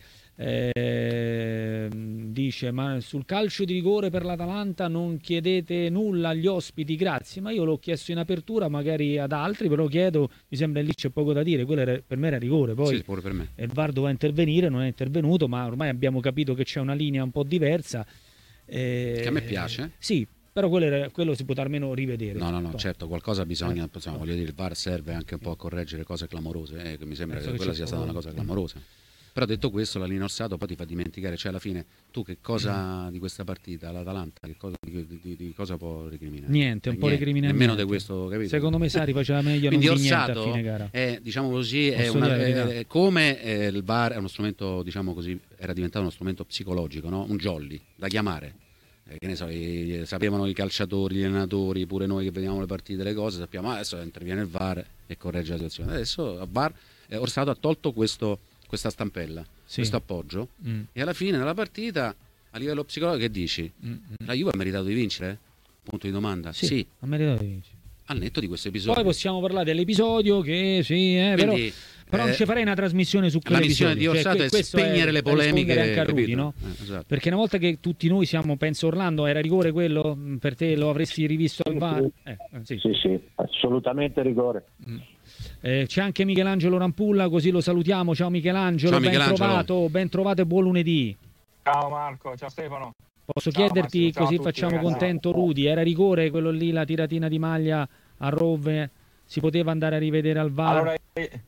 eh, dice: ma sul calcio di rigore per l'Atalanta non chiedete nulla agli ospiti, grazie. Ma io l'ho chiesto in apertura, magari ad altri, però chiedo, mi sembra lì c'è poco da dire, quello era, per me era rigore, poi Sì, pure per me. il V A R doveva intervenire, non è intervenuto, ma ormai abbiamo capito che c'è una linea un po' diversa. Eh, Che a me piace. Sì, però quello, era- quello si potrà almeno rivedere. No, no, no, Toh. certo, qualcosa bisogna, Eh, insomma, toh. voglio dire, il V A R serve anche un po' a correggere cose clamorose, eh, che mi sembra Penso che che quella ci sia stata una sia- cosa clamorosa. Però detto questo, la linea Orsato poi ti fa dimenticare, cioè alla fine tu che cosa di questa partita, l'Atalanta, che cosa, di, di- di cosa può recriminare? Niente, un Eh, po' recriminare Nemmeno niente. di questo, capito? Secondo me Sari faceva meglio a non Quindi dire niente a Orsato fine gara. è, diciamo così, è Posso una- dire la verità? è- è come eh, il V A R è uno strumento, diciamo così, era diventato uno strumento psicologico, no? Un jolly da chiamare. Eh, che ne so, i- sapevano i calciatori, gli allenatori, pure noi che vediamo le partite, le cose, sappiamo, ah, adesso interviene il V A R e corregge la situazione. Adesso il V A R, eh, Orsato ha tolto questo, questa stampella, Sì. questo appoggio, Mm, e alla fine della partita, a livello psicologico, che dici? mm, mm. La Juve ha meritato di vincere? Punto di domanda. Sì, Sì, ha meritato di vincere. al netto di questo episodio. Poi possiamo parlare dell'episodio che sì, eh, però, Quindi, però non eh, ci farei una trasmissione su la missione quell'episodio. di Cioè, Orsato que- è questo spegnere le da rispondere polemiche, anche a Rudy, capito? no? Eh, esatto. Perché una volta che tutti noi siamo, penso Orlando, era rigore quello? Mm, Per te lo avresti rivisto al V A R? Eh, eh, sì. Sì, sì, assolutamente rigore. Eh, c'è anche Michelangelo Rampulla, così lo salutiamo. Ciao Michelangelo, Ciao, ben Michelangelo. trovato, ben trovato e buon lunedì. Ciao Marco, ciao Stefano. Posso Ciao, chiederti, Massimo, ciao a così tutti, facciamo ragazzi. contento Rudy, era rigore quello lì, la tiratina di maglia a Rove? Si poteva andare a rivedere al V A R? Allora, eh,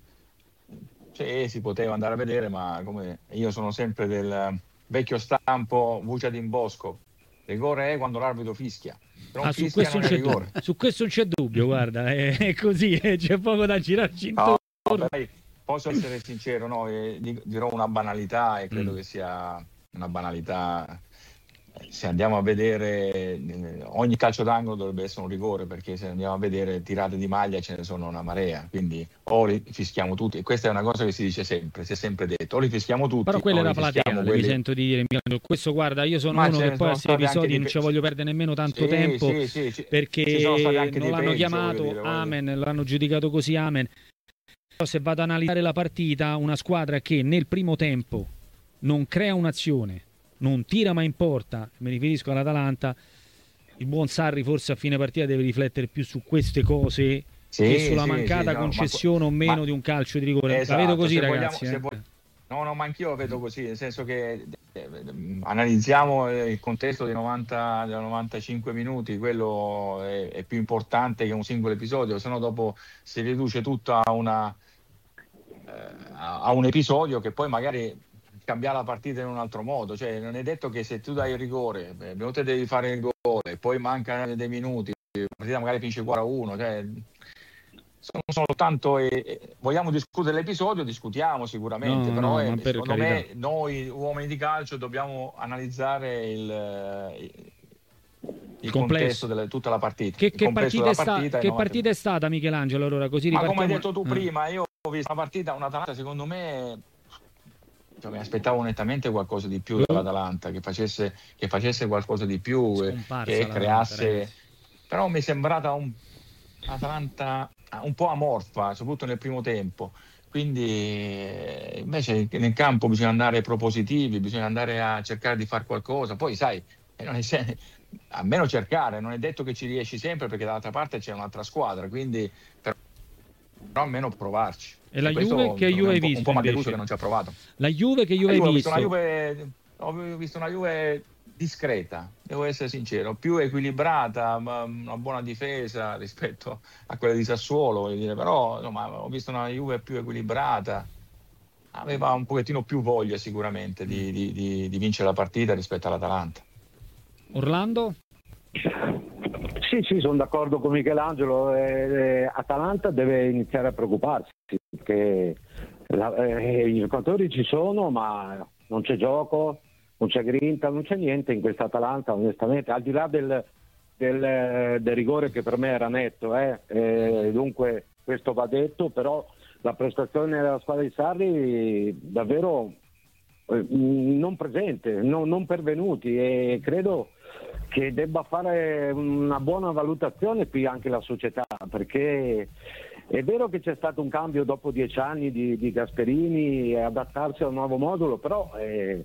sì, si poteva andare a vedere, ma come io sono sempre del vecchio stampo Vucia d'Imbosco. Rigore è quando l'arbitro fischia. Se non Ah, su fischia questo, non non è c'è rigore. dubbio. Su questo non c'è dubbio, guarda, è, è così, eh, c'è poco da girarci intorno. No, vabbè, posso essere sincero, no? eh, di- dirò una banalità e credo Mm. che sia una banalità. Se andiamo a vedere, ogni calcio d'angolo dovrebbe essere un rigore, perché se andiamo a vedere tirate di maglia ce ne sono una marea, quindi o li fischiamo tutti, e questa è una cosa che si dice sempre, si è sempre detto, o li fischiamo tutti, però quella o è la li fischiamo plateale, quelli... mi sento di dire, questo guarda, io sono Ma uno che poi a questi episodi di... non ci voglio perdere nemmeno tanto sì, tempo, sì, sì, sì. perché non l'hanno peggio, chiamato, dire, amen, l'hanno giudicato così, amen. Però se vado ad analizzare la partita, una squadra che nel primo tempo non crea un'azione, non tira mai in porta, mi riferisco all'Atalanta, il buon Sarri forse a fine partita deve riflettere più su queste cose sì, che sulla sì, mancata sì, no, concessione ma, o meno ma, di un calcio di rigore. esatto, la vedo così, se ragazzi. Vogliamo, eh. vo- no, no, ma anch'io la vedo così, nel senso che eh, analizziamo il contesto dei novanta, dei novantacinque minuti, quello è, è più importante che un singolo episodio, se no dopo si riduce tutto a, una, eh, a un episodio che poi magari cambiare la partita in un altro modo, cioè non è detto che se tu dai il rigore, beh, te devi fare il gol e poi mancano dei minuti, la partita magari finisce quattro a uno, cioè sono soltanto e vogliamo discutere l'episodio, discutiamo sicuramente, no, però no, è, per secondo carità. me noi uomini di calcio dobbiamo analizzare il, il, il contesto di tutta la partita. Che, che, partita, sta, partita, che partita è stata, Michelangelo? Allora, così ma ripartiamo... come hai detto tu prima, io ho visto una partita, un'Atalanta secondo me... Cioè, mi aspettavo nettamente qualcosa di più dall'Atalanta, che facesse, che facesse qualcosa di più, che creasse, ragazzi. Però mi è sembrata un Atalanta un po' amorfa, soprattutto nel primo tempo. Quindi invece nel campo bisogna andare propositivi, bisogna andare a cercare di fare qualcosa. Poi sai, non è se... almeno cercare, non è detto che ci riesci sempre, perché dall'altra parte c'è un'altra squadra, quindi però almeno provarci. E la Juve che Juve hai visto? Un po' mi ha deluso invece? che non ci ha provato. La Juve che Juve hai ho visto? Visto una Juve, ho visto una Juve discreta, devo essere sincero, più equilibrata, una buona difesa rispetto a quella di Sassuolo, voglio dire. Però insomma, ho visto una Juve più equilibrata, aveva un pochettino più voglia sicuramente di, di, di, di vincere la partita rispetto all'Atalanta. Orlando? Sì, sì, sono d'accordo con Michelangelo. Eh, eh, Atalanta deve iniziare a preoccuparsi, perché la, eh, i giocatori ci sono, ma non c'è gioco, non c'è grinta, non c'è niente in questa Atalanta, onestamente, al di là del, del, del rigore che per me era netto, eh, eh, dunque questo va detto, però la prestazione della squadra di Sarri davvero eh, non presente, no, non pervenuti, e credo che debba fare una buona valutazione qui anche la società, perché è vero che c'è stato un cambio dopo dieci anni di, di Gasperini e adattarsi a un nuovo modulo, però eh,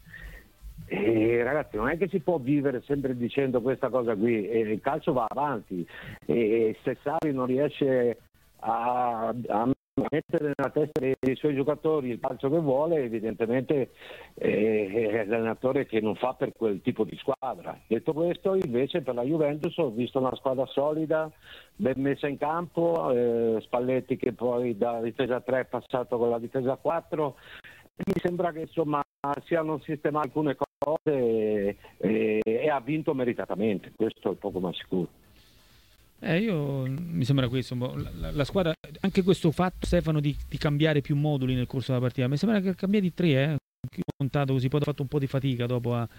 eh, ragazzi, non è che si può vivere sempre dicendo questa cosa qui, eh, il calcio va avanti, e se Sarri non riesce a, a mettere nella testa dei, dei suoi giocatori il calcio che vuole, evidentemente eh, è l'allenatore che non fa per quel tipo di squadra. Detto questo, invece per la Juventus ho visto una squadra solida, ben messa in campo, eh, Spalletti che poi da difesa tre è passato con la difesa quattro, e mi sembra che insomma siano sistemate alcune cose e, e, e ha vinto meritatamente, questo è poco ma sicuro. Eh, io mi sembra questo, la, la squadra, anche questo fatto, Stefano, di, di cambiare più moduli nel corso della partita, mi sembra che cambiati tre, eh, contato così, poi ha fatto un po' di fatica dopo, a,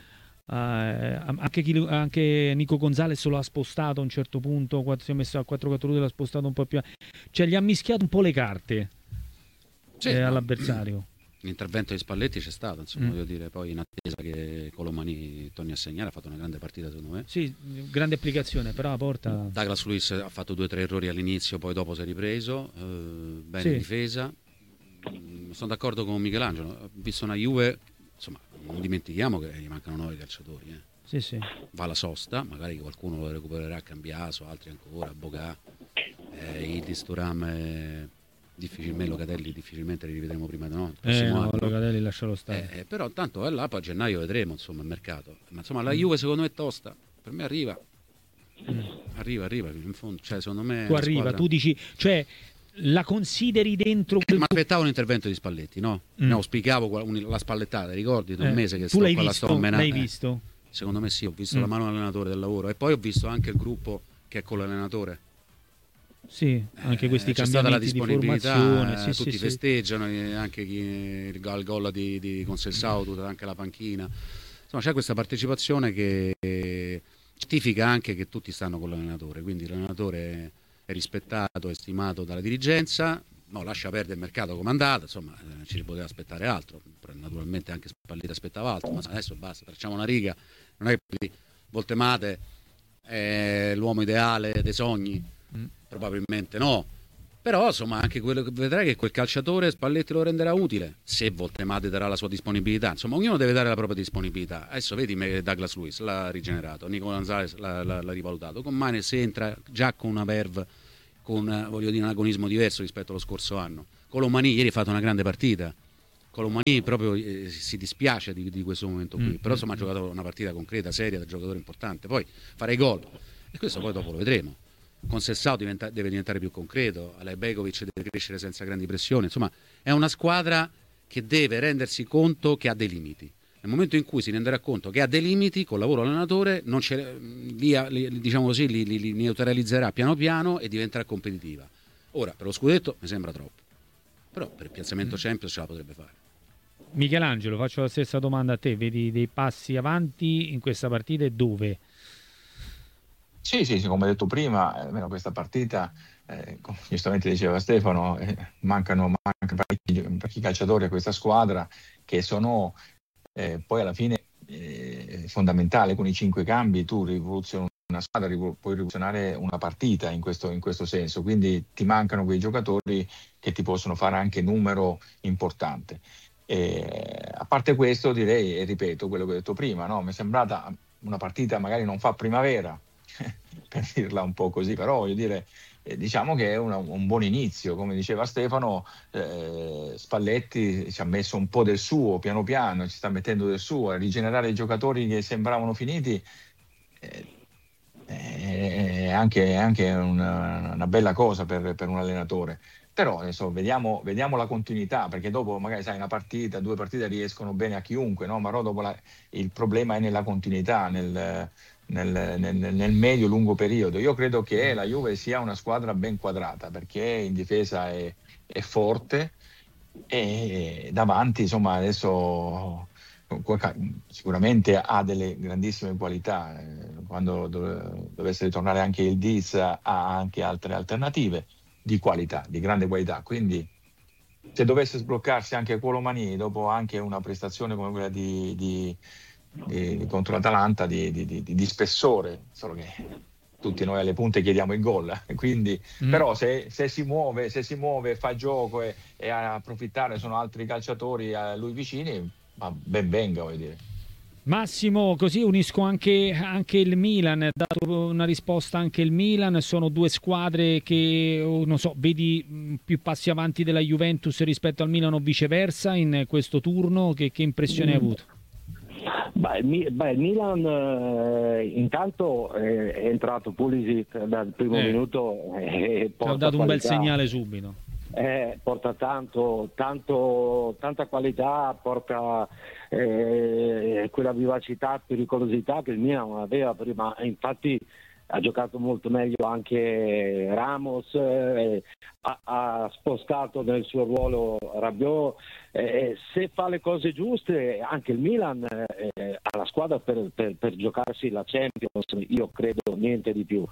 a, a, anche, chi, anche Nico Gonzalez lo ha spostato a un certo punto, quando si è messo a quattro quattro due l'ha spostato un po' più, cioè gli ha mischiato un po' le carte, sì, eh, no. all'avversario. L'intervento di Spalletti c'è stato, insomma, Mm. voglio dire, poi in attesa che Colomani torni a segnare, ha fatto una grande partita secondo me. Sì, grande applicazione, però la porta... Douglas Luiz ha fatto due o tre errori all'inizio, poi dopo si è ripreso, eh, bene Sì. in difesa. Mm, sono d'accordo con Michelangelo, ho visto una Juve, insomma, non dimentichiamo che gli mancano nove calciatori, eh. Sì, sì. Va la sosta, magari qualcuno lo recupererà a Cambiaso, altri ancora, Bogà, eh, Idris, Thuram, eh, difficilmente Locatelli, difficilmente li rivedremo prima di no, il Eh, prossimo no, anno. Locatelli lascialo stare. Eh, eh, però tanto è là, poi a gennaio vedremo insomma il mercato. Ma insomma la Mm. Juve secondo me è tosta, per me arriva. Mm. Arriva, arriva in fondo, cioè secondo me Tu la arriva, squadra... tu dici, cioè la consideri dentro quel... Ma aspettavo un intervento di Spalletti, no? Mm. No, auspicavo qual- un- la spallettata, ricordi? Da un Eh, mese che tu sto l'hai qua la visto? sto menando. L'hai Eh, visto? Secondo me sì, ho visto Mm. la mano dell'allenatore del lavoro e poi ho visto anche il gruppo che è con l'allenatore. Sì, anche questi Eh, c'è stata la cambiamenti di disponibilità, formazione, eh, sì, tutti sì, festeggiano, eh, anche chi il gol, il gol di, di Conselsao, tutta anche la panchina. insomma c'è questa partecipazione che certifica anche che tutti stanno con l'allenatore, quindi l'allenatore è rispettato e stimato dalla dirigenza, no, lascia perdere il mercato come è andato, insomma eh, ci si poteva aspettare altro, naturalmente anche Spalletti aspettava altro, ma adesso basta, facciamo una riga, non è che Voltemate è l'uomo ideale dei sogni, mm. probabilmente no, però insomma anche quello che vedrai che quel calciatore Spalletti lo renderà utile se Voltemate darà la sua disponibilità, insomma ognuno deve dare la propria disponibilità. Adesso vedi Douglas Luiz l'ha rigenerato, Nico Gonzalez l'ha, l'ha, l'ha rivalutato, con Manes entra già con una verve, con voglio dire un agonismo diverso rispetto allo scorso anno. Colomani ieri ha fatto una grande partita, Colomani proprio eh, si dispiace di, di questo momento qui, mm. però insomma ha giocato una partita concreta, seria, da giocatore importante, poi fare i gol e questo poi dopo lo vedremo. Con Sessao diventa, deve diventare più concreto, Alejbegovic deve crescere senza grandi pressioni, insomma è una squadra che deve rendersi conto che ha dei limiti. Nel momento in cui si renderà conto che ha dei limiti, col lavoro allenatore non ce, via, li, diciamo così, li, li, li neutralizzerà piano piano e diventerà competitiva. Ora per lo scudetto mi sembra troppo, però per il piazzamento Champions ce la potrebbe fare. Michelangelo, faccio la stessa domanda a te, vedi dei passi avanti in questa partita e dove? Sì, sì, sì, come detto prima, almeno questa partita, eh, come giustamente diceva Stefano, eh, mancano, mancano parecchi, parecchi calciatori a questa squadra che sono eh, poi alla fine eh, fondamentali. Con i cinque cambi tu rivoluzioni una squadra, rivo- puoi rivoluzionare una partita in questo, in questo senso, quindi ti mancano quei giocatori che ti possono fare anche numero importante. E, a parte questo direi, e ripeto quello che ho detto prima, no? Mi è sembrata una partita magari non fa primavera, per dirla un po' così, però voglio dire, eh, diciamo che è una, un buon inizio, come diceva Stefano, eh, Spalletti ci ha messo un po' del suo, piano piano ci sta mettendo del suo, a rigenerare i giocatori che sembravano finiti, eh, è anche, anche una, una bella cosa per, per un allenatore. Però adesso vediamo, vediamo la continuità, perché dopo magari sai una partita, due partite riescono bene a chiunque, no? Ma dopo la, il problema è nella continuità, nel Nel, nel, nel medio-lungo periodo. Io credo che la Juve sia una squadra ben quadrata, perché in difesa è, è forte e davanti insomma adesso sicuramente ha delle grandissime qualità. Quando dove, dovesse ritornare anche il Diz ha anche altre alternative di qualità, di grande qualità, quindi se dovesse sbloccarsi anche Colomani dopo anche una prestazione come quella di, di Di, contro l'Atalanta di, di, di, di spessore, solo che tutti noi alle punte chiediamo il gol, quindi mm. però se, se si muove se si muove, fa gioco e, e a approfittare sono altri calciatori a lui vicini, ma ben venga, voglio dire. Massimo, così unisco anche, anche il Milan, ha dato una risposta anche il Milan, sono due squadre che, non so, vedi più passi avanti della Juventus rispetto al Milan o viceversa in questo turno, che, che impressione mm. hai avuto? Beh, il, beh, il Milan eh, intanto eh, è entrato Pulisic dal primo eh. minuto e ha dato un bel segnale subito. Eh, porta tanto, tanto, tanta qualità, porta eh, quella vivacità, pericolosità che il Milan non aveva prima, infatti ha giocato molto meglio anche Ramos, eh, ha, ha spostato nel suo ruolo Rabiot, eh, se fa le cose giuste anche il Milan eh, ha la squadra per, per, per giocarsi la Champions, io credo niente di più.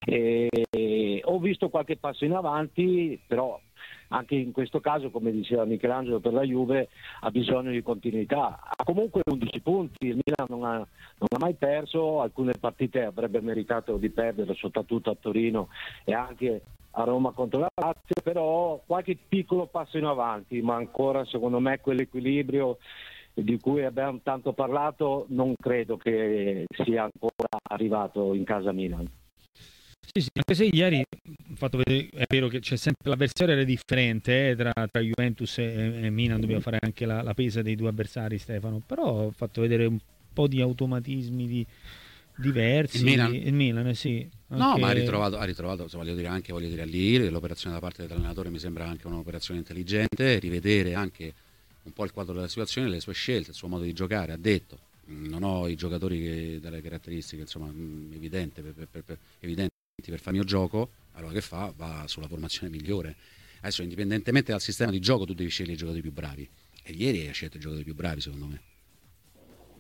Eh, ho visto qualche passo in avanti, però anche in questo caso, come diceva Michelangelo, per la Juve ha bisogno di continuità. Ha comunque undici punti, il Milan non ha, non ha mai perso, alcune partite avrebbe meritato di perdere, soprattutto a Torino e anche a Roma contro la Lazio, però qualche piccolo passo in avanti, ma ancora secondo me quell'equilibrio di cui abbiamo tanto parlato non credo che sia ancora arrivato in casa Milan. Sì, sì, anche se ieri ho fatto vedere, è vero che c'è sempre l'avversario era differente eh, tra, tra Juventus e, e Milan, dobbiamo fare anche la, la pesa dei due avversari, Stefano, però ho fatto vedere un po' di automatismi di, diversi. Il Milan? Il Milan, sì. Anche... No, ma ha ritrovato, ha ritrovato voglio dire anche voglio dire all'I R, l'operazione da parte dell'allenatore mi sembra anche un'operazione intelligente, rivedere anche un po' il quadro della situazione, le sue scelte, il suo modo di giocare, ha detto non ho i giocatori che, dalle caratteristiche insomma evidente per, per, per, evidenti per fare il mio gioco, allora che fa? Va sulla formazione migliore. Adesso indipendentemente dal sistema di gioco tu devi scegliere i giocatori più bravi e ieri hai scelto i giocatori più bravi secondo me.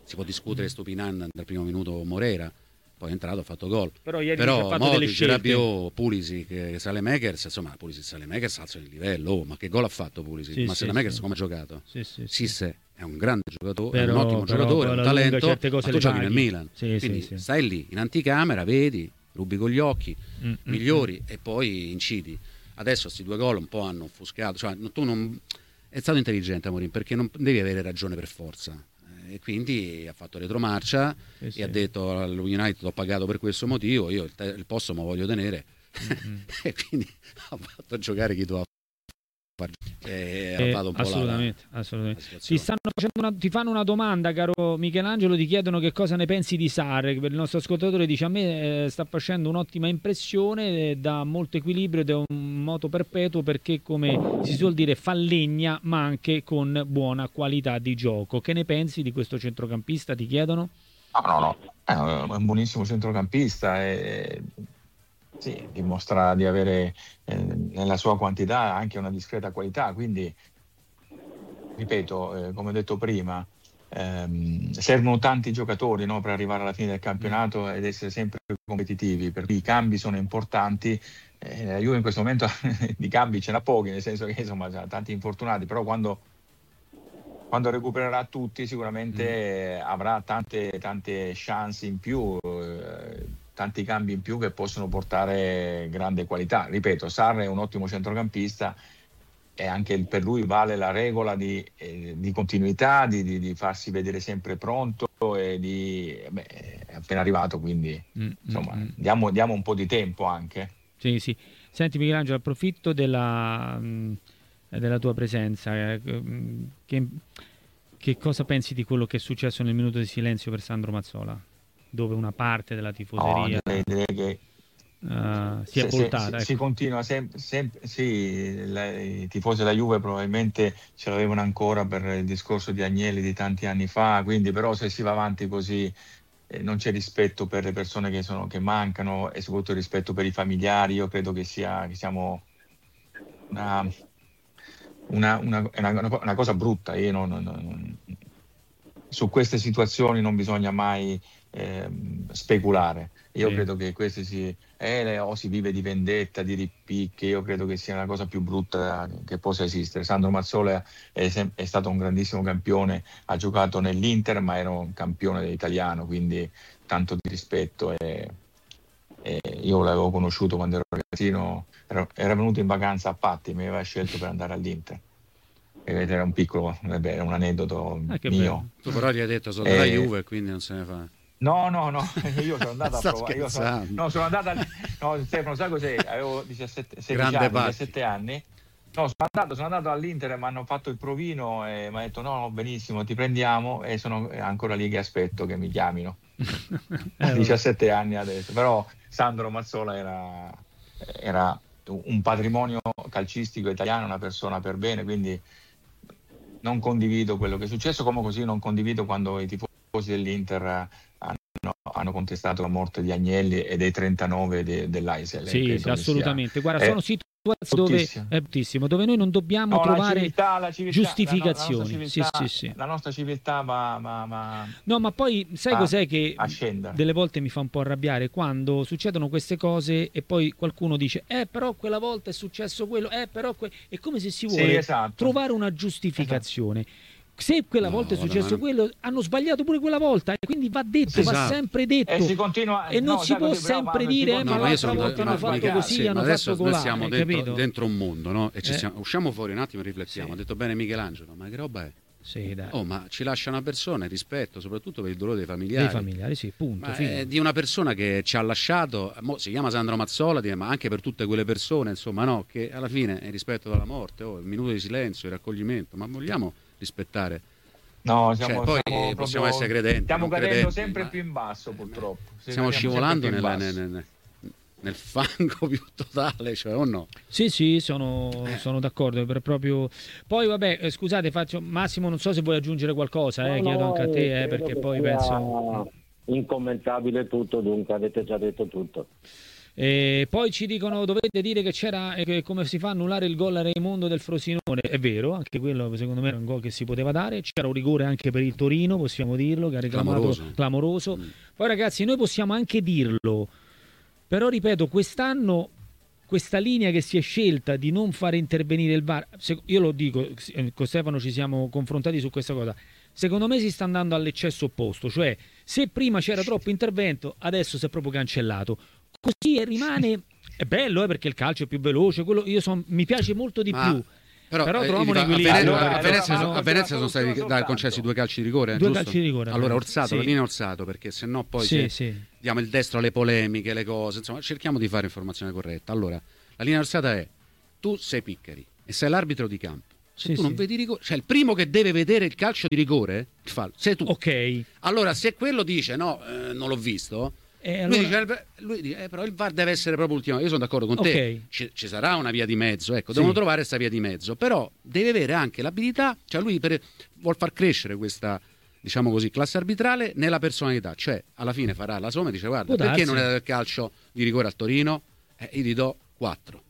si può discutere Stupinan dal primo minuto Morera, poi è entrato, ha fatto gol. Però ieri Però ha fatto delle scelte. Rabiot, Pulisic, Saelemaekers, insomma Pulisic, Saelemaekers alzano il livello, oh, ma che gol ha fatto Pulisic? Sì, ma sì, Saelemaekers sì. come ha giocato? Sì, sì, sì. Sisse è un grande giocatore, Però- è un ottimo però giocatore, poi un alla lunga talento, certe cose ma tu le giochi paghi. nel Milan, Sì, quindi sì, sì. stai lì in anticamera, vedi, rubi con gli occhi, Mm, migliori e poi incidi. Adesso questi due gol un po' hanno offuscato, cioè tu non è stato intelligente Amorim, perché non devi avere ragione per forza. E quindi ha fatto retromarcia Sì, e sì. ha detto allo United ho pagato per questo motivo, io il, te- il posto me lo voglio tenere. Mm-hmm. E quindi ha fatto giocare chi doveva fare. E ha Eh, dato un po' la- assolutamente, la, assolutamente. la Ti, situazione. stanno facendo una, ti fanno una domanda, caro Michelangelo, ti chiedono che cosa ne pensi di Sarri. Per il nostro ascoltatore dice: a me eh, sta facendo un'ottima impressione, eh, dà molto equilibrio ed è un moto perpetuo perché, come si suol dire, fa legna ma anche con buona qualità di gioco. Che ne pensi di questo centrocampista, ti chiedono? No, no, no, è un buonissimo centrocampista e sì, dimostra di avere eh, nella sua quantità anche una discreta qualità, quindi ripeto, eh, come ho detto prima, ehm, servono tanti giocatori, no, per arrivare alla fine del campionato ed essere sempre competitivi, per cui i cambi sono importanti. Eh, la Juve in questo momento di cambi ce n'ha pochi, nel senso che insomma c'ha tanti infortunati, però quando quando recupererà tutti sicuramente eh, avrà tante, tante chance in più, eh, tanti cambi in più che possono portare grande qualità. Ripeto, Sarri è un ottimo centrocampista e anche per lui vale la regola di, eh, di continuità, di, di, di farsi vedere sempre pronto e di, beh, è appena arrivato, quindi Mm, insomma mm, mm. diamo, diamo un po' di tempo anche. Sì, sì. Senti Michelangelo, approfitto della, mh, della tua presenza. eh, mh, Che, che cosa pensi di quello che è successo nel minuto di silenzio per Sandro Mazzola? Dove una parte della No, tifoseria direi, direi che eh, si è Se- se- voltata. si, si ecco. continua sempre, sempre sì, la- i tifosi della Juve probabilmente ce l'avevano ancora per il discorso di Agnelli di tanti anni fa, quindi però se si va avanti così eh, non c'è rispetto per le persone che, sono, che mancano e soprattutto rispetto per i familiari. Io credo che sia che siamo una, una, una, è una- una cosa brutta. Io non- non- non- su queste situazioni non bisogna mai ehm, speculare. Io Sì. credo che queste si, eh, o si vive di vendetta, di ripicche. Io credo che sia la cosa più brutta che possa esistere. Sandro Mazzola è, sem- è stato un grandissimo campione, ha giocato nell'Inter, ma era un campione italiano, quindi tanto di rispetto. E, e io l'avevo conosciuto quando ero ragazzino, era, era venuto in vacanza a Patti, mi aveva scelto per andare all'Inter. Ed era un piccolo, vabbè, era un aneddoto Ah, che mio. Tu però gli hai detto sono della Eh, Juve, quindi non se ne fa. No, no, no, io sono andato a Sta provare. Io sono, scherzando. no, sono andato a, no, Stefano, sai cos'è? Avevo diciassette, sedici Grande anni, Patti. diciassette anni. No, sono andato, sono andato all'Inter, mi hanno fatto il provino e mi ha detto no, no, benissimo, ti prendiamo e sono ancora lì che aspetto che mi chiamino. Eh, diciassette anni adesso, però Sandro Mazzola era, era un patrimonio calcistico italiano, una persona per bene, quindi non condivido quello che è successo, come così non condivido quando i tifosi dell'Inter hanno, hanno contestato la morte di Agnelli e dei trentanove de, dell'Aisel. Sì, Credo sì, che assolutamente. sia- Guarda, è sono situazioni dove bruttissimo. è bruttissimo, dove noi non dobbiamo No, la trovare civiltà, la civiltà, la no- la giustificazioni. nostra civiltà, Sì, sì, sì. la nostra civiltà va, va- va No, ma poi sai a- cos'è che a scendere. delle volte mi fa un po' arrabbiare quando succedono queste cose e poi qualcuno dice eh però quella volta è successo quello, eh però que-". è come se si Sì, vuole esatto. trovare una giustificazione. Se quella No, volta è vabbè, successo ma- quello, hanno sbagliato pure quella volta e quindi va detto, Sì, va esatto. sempre detto. E si continua E non no, si sai può così, però, sempre quando si dire, continua- eh, No, ma ma io l'altra sono volta hanno no, fatto Michele, così, sì, hanno ma adesso fatto noi colà, siamo hai dentro, capito? dentro un mondo, no? E ci Eh. siamo- usciamo fuori un attimo e riflettiamo. Sì. Ha detto bene Michelangelo, ma che roba è? Sì, dai. Oh, ma ci lascia una persona, il rispetto, soprattutto per il dolore dei Dei familiari. familiari, sì, punto. Ma fine. è di una persona che ci ha lasciato, mo si chiama Sandro Mazzola, ma anche per tutte quelle persone, insomma, no, che alla fine è rispetto dalla morte, oh, il minuto di silenzio, il raccoglimento, ma vogliamo rispettare. No, siamo, Cioè, poi siamo eh, possiamo proprio- essere credenti. Stiamo non cadendo credenti, sempre ma- più in basso, purtroppo. Sì, Stiamo andiamo scivolando sempre più nel, in nel- basso. nel- nel fango più totale, cioè, o no? Sì, sì, sono, sono d'accordo. Per proprio... Poi, vabbè, eh, scusate, faccio... Massimo, non so se vuoi aggiungere qualcosa, eh, No, chiedo no, anche a te, eh, credo perché che poi sia penso... incommentabile tutto, dunque avete già detto tutto. Eh, poi ci dicono dovete dire che c'era eh, che come si fa a annullare il gol a Raimondo del Frosinone. È vero, anche quello secondo me era un gol che si poteva dare. C'era un rigore anche per il Torino, possiamo dirlo, che ha reclamato clamoroso, clamoroso. Mm. Poi ragazzi, noi possiamo anche dirlo, però ripeto, quest'anno questa linea che si è scelta di non fare intervenire il V A R, io lo dico, con Stefano ci siamo confrontati su questa cosa, secondo me si sta andando all'eccesso opposto, cioè se prima c'era troppo intervento, adesso si è proprio cancellato. Così rimane, è bello eh, perché il calcio è più veloce, quello, io son, mi piace molto di Ma, più. Però, però eh, troviamo un a equilibrio. Venezia, Allora, a Venezia, allora, no, a Venezia sono stati da, concessi due calci di rigore, due giusto? calci di rigore. Allora Orsato, sì. la linea Orsato, perché se no poi sì, se sì. diamo il destro alle polemiche, le cose, insomma cerchiamo di fare informazione corretta. Allora, la linea Orsata è: tu sei Piccari e sei l'arbitro di campo. Se sì, tu non sì. vedi rigore, cioè il primo che deve vedere il calcio di rigore, il fallo, sei tu. Ok. Allora, se quello dice no, eh, non l'ho visto, eh, lui allora... dice, lui dice eh, però il V A R deve essere proprio ultimo. Io sono d'accordo con okay. te, ci, ci sarà una via di mezzo, ecco, devono sì. trovare questa via di mezzo, però deve avere anche l'abilità, cioè lui per, vuol far crescere questa, diciamo così, classe arbitrale nella personalità, cioè alla fine farà la somma e dice guarda, Può perché darsi. non è dato il calcio di rigore al Torino? Eh, io gli do quattro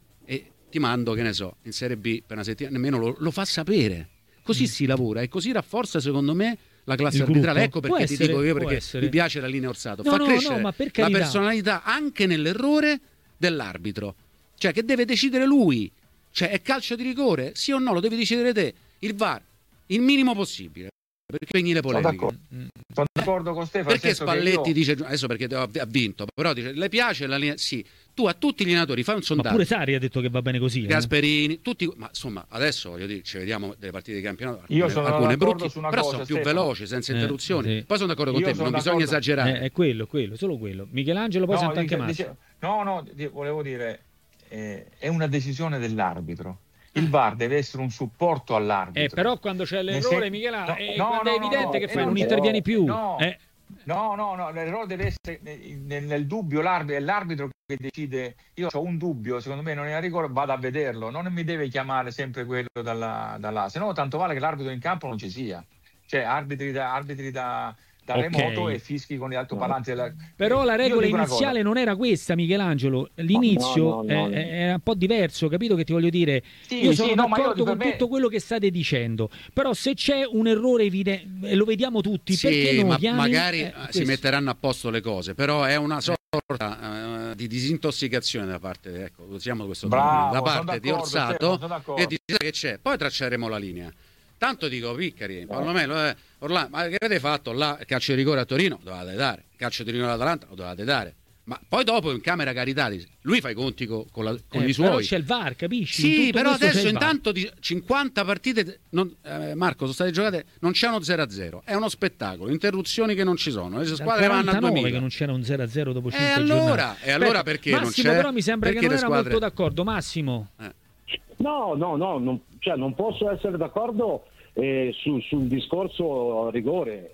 e ti mando, che ne so, in Serie B per una settimana, nemmeno lo, lo fa sapere. Così mm. si lavora e così rafforza secondo me la classe il arbitrale. gruppo. Ecco perché può ti essere, dico io perché essere. mi piace la linea Orsato. No, fa no, crescere no, ma per la personalità anche nell'errore dell'arbitro. Cioè che deve decidere lui. Cioè è calcio di rigore? Sì o no? Lo devi decidere te. Il V A R, il minimo possibile. Perché spegni le polemiche. Sono d'accordo, sono d'accordo con Stefano. Perché Spalletti io... dice, adesso perché ha vinto, però dice, le piace la linea? Sì. Tu a tutti gli allenatori fai un sondaggio. Ma pure Sarri ha detto che va bene così. Gasperini, eh? tutti, ma insomma adesso voglio dire, ci vediamo delle partite di campionato, alcune, io sono alcune brutte, su una però cosa, sono più Stefano. veloci, senza eh, interruzioni. Sì. Poi sono d'accordo con io te, sono non d'accordo. bisogna esagerare. Eh, è quello, quello, solo quello. Michelangelo, poi no, sento anche dice, Massimo. dice, no, no, volevo dire, eh, è una decisione dell'arbitro. Il V A R deve essere un supporto all'arbitro. Eh, però quando c'è l'errore, se... Michelangelo, no, eh, no, quando no, è evidente no, che no, fai, eh, non no, intervieni più. No, eh. no, no, no, l'errore deve essere nel, nel dubbio, l'arbitro, è l'arbitro che decide. Io ho un dubbio, secondo me non è a rigore, vado a vederlo, non mi deve chiamare sempre quello dalla, dalla se no tanto vale che l'arbitro in campo non ci sia. Cioè arbitri da, arbitri da, da okay. remoto e fischi con gli altoparlanti della... Però la regola iniziale non era questa, Michelangelo. L'inizio no, no, no, no. era un po' diverso, capito che ti voglio dire? Sì, io sono sì, d'accordo no, con me... tutto quello che state dicendo, però se c'è un errore evidente, e lo vediamo tutti, sì, perché non ma chiami? magari eh, si metteranno a posto le cose, però è una sorta uh, di disintossicazione da parte, ecco, usiamo questo Bravo, da parte di Orsato e di che c'è. Poi tracceremo la linea. Tanto dico Piccari, Palomelo, eh, Orlando, ma che avete fatto là? Calcio di rigore a Torino? Lo dovevate dare. Calcio di rigore all'Atalanta? Lo dovevate dare. Ma poi dopo in camera Caritati, lui fa i conti con, con, la, con eh, i suoi. Però c'è il V A R, capisci? Sì, però adesso intanto di cinquanta partite, non, eh, Marco, sono state giocate, non c'è uno zero a zero. È uno spettacolo, interruzioni che non ci sono. Le squadre vanno a duemila. Che non c'era un zero a zero dopo cinque e allora, giornate. E allora perché Massimo, non c'è? Però mi sembra che non era squadre... molto d'accordo. Massimo. Eh. No, no, no, non, cioè non posso essere d'accordo eh, su, sul discorso rigore.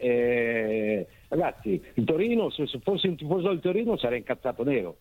Eh, ragazzi, il Torino, se, se fossi un tifoso del Torino sarei incazzato nero.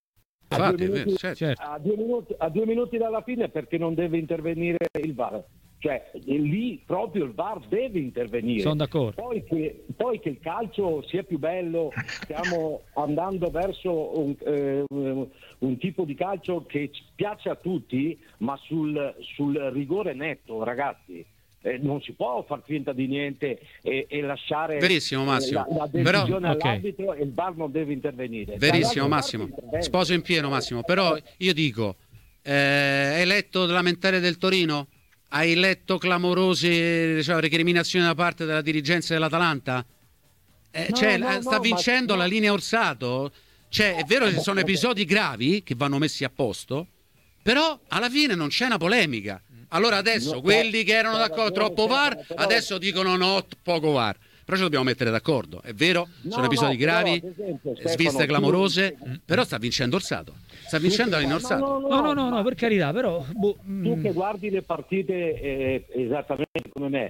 A, Infatti, due minuti, certo. a, due minuti, a due minuti dalla fine perché non deve intervenire il V A R. Cioè lì proprio il V A R deve intervenire. Sono d'accordo. Poi che, poi che il calcio sia più bello, stiamo andando verso un, eh, un tipo di calcio che piace a tutti, ma sul, sul rigore netto, ragazzi. Eh, non si può far finta di niente e, e lasciare verissimo Massimo eh, la, la decisione però, all'arbitro okay. e il V A R non deve intervenire. Verissimo Massimo, sposo in pieno Massimo, però io dico eh, hai letto la lamentele del Torino? Hai letto clamorose, diciamo, recriminazioni da parte della dirigenza dell'Atalanta? Eh, no, cioè, no, sta no, vincendo ma... la linea Orsato? Cioè, è vero che sono episodi gravi che vanno messi a posto, però alla fine non c'è una polemica. Allora adesso quelli che erano d'accordo troppo V A R adesso dicono no, poco V A R. Però ci dobbiamo mettere d'accordo, è vero, sono no, episodi no, gravi, però, esempio, sviste Stefano, clamorose, tu... però sta vincendo Orsato, sta vincendo la linea Orsato. No no no, no, no, per carità, però... Boh, tu che guardi le partite eh, esattamente come me,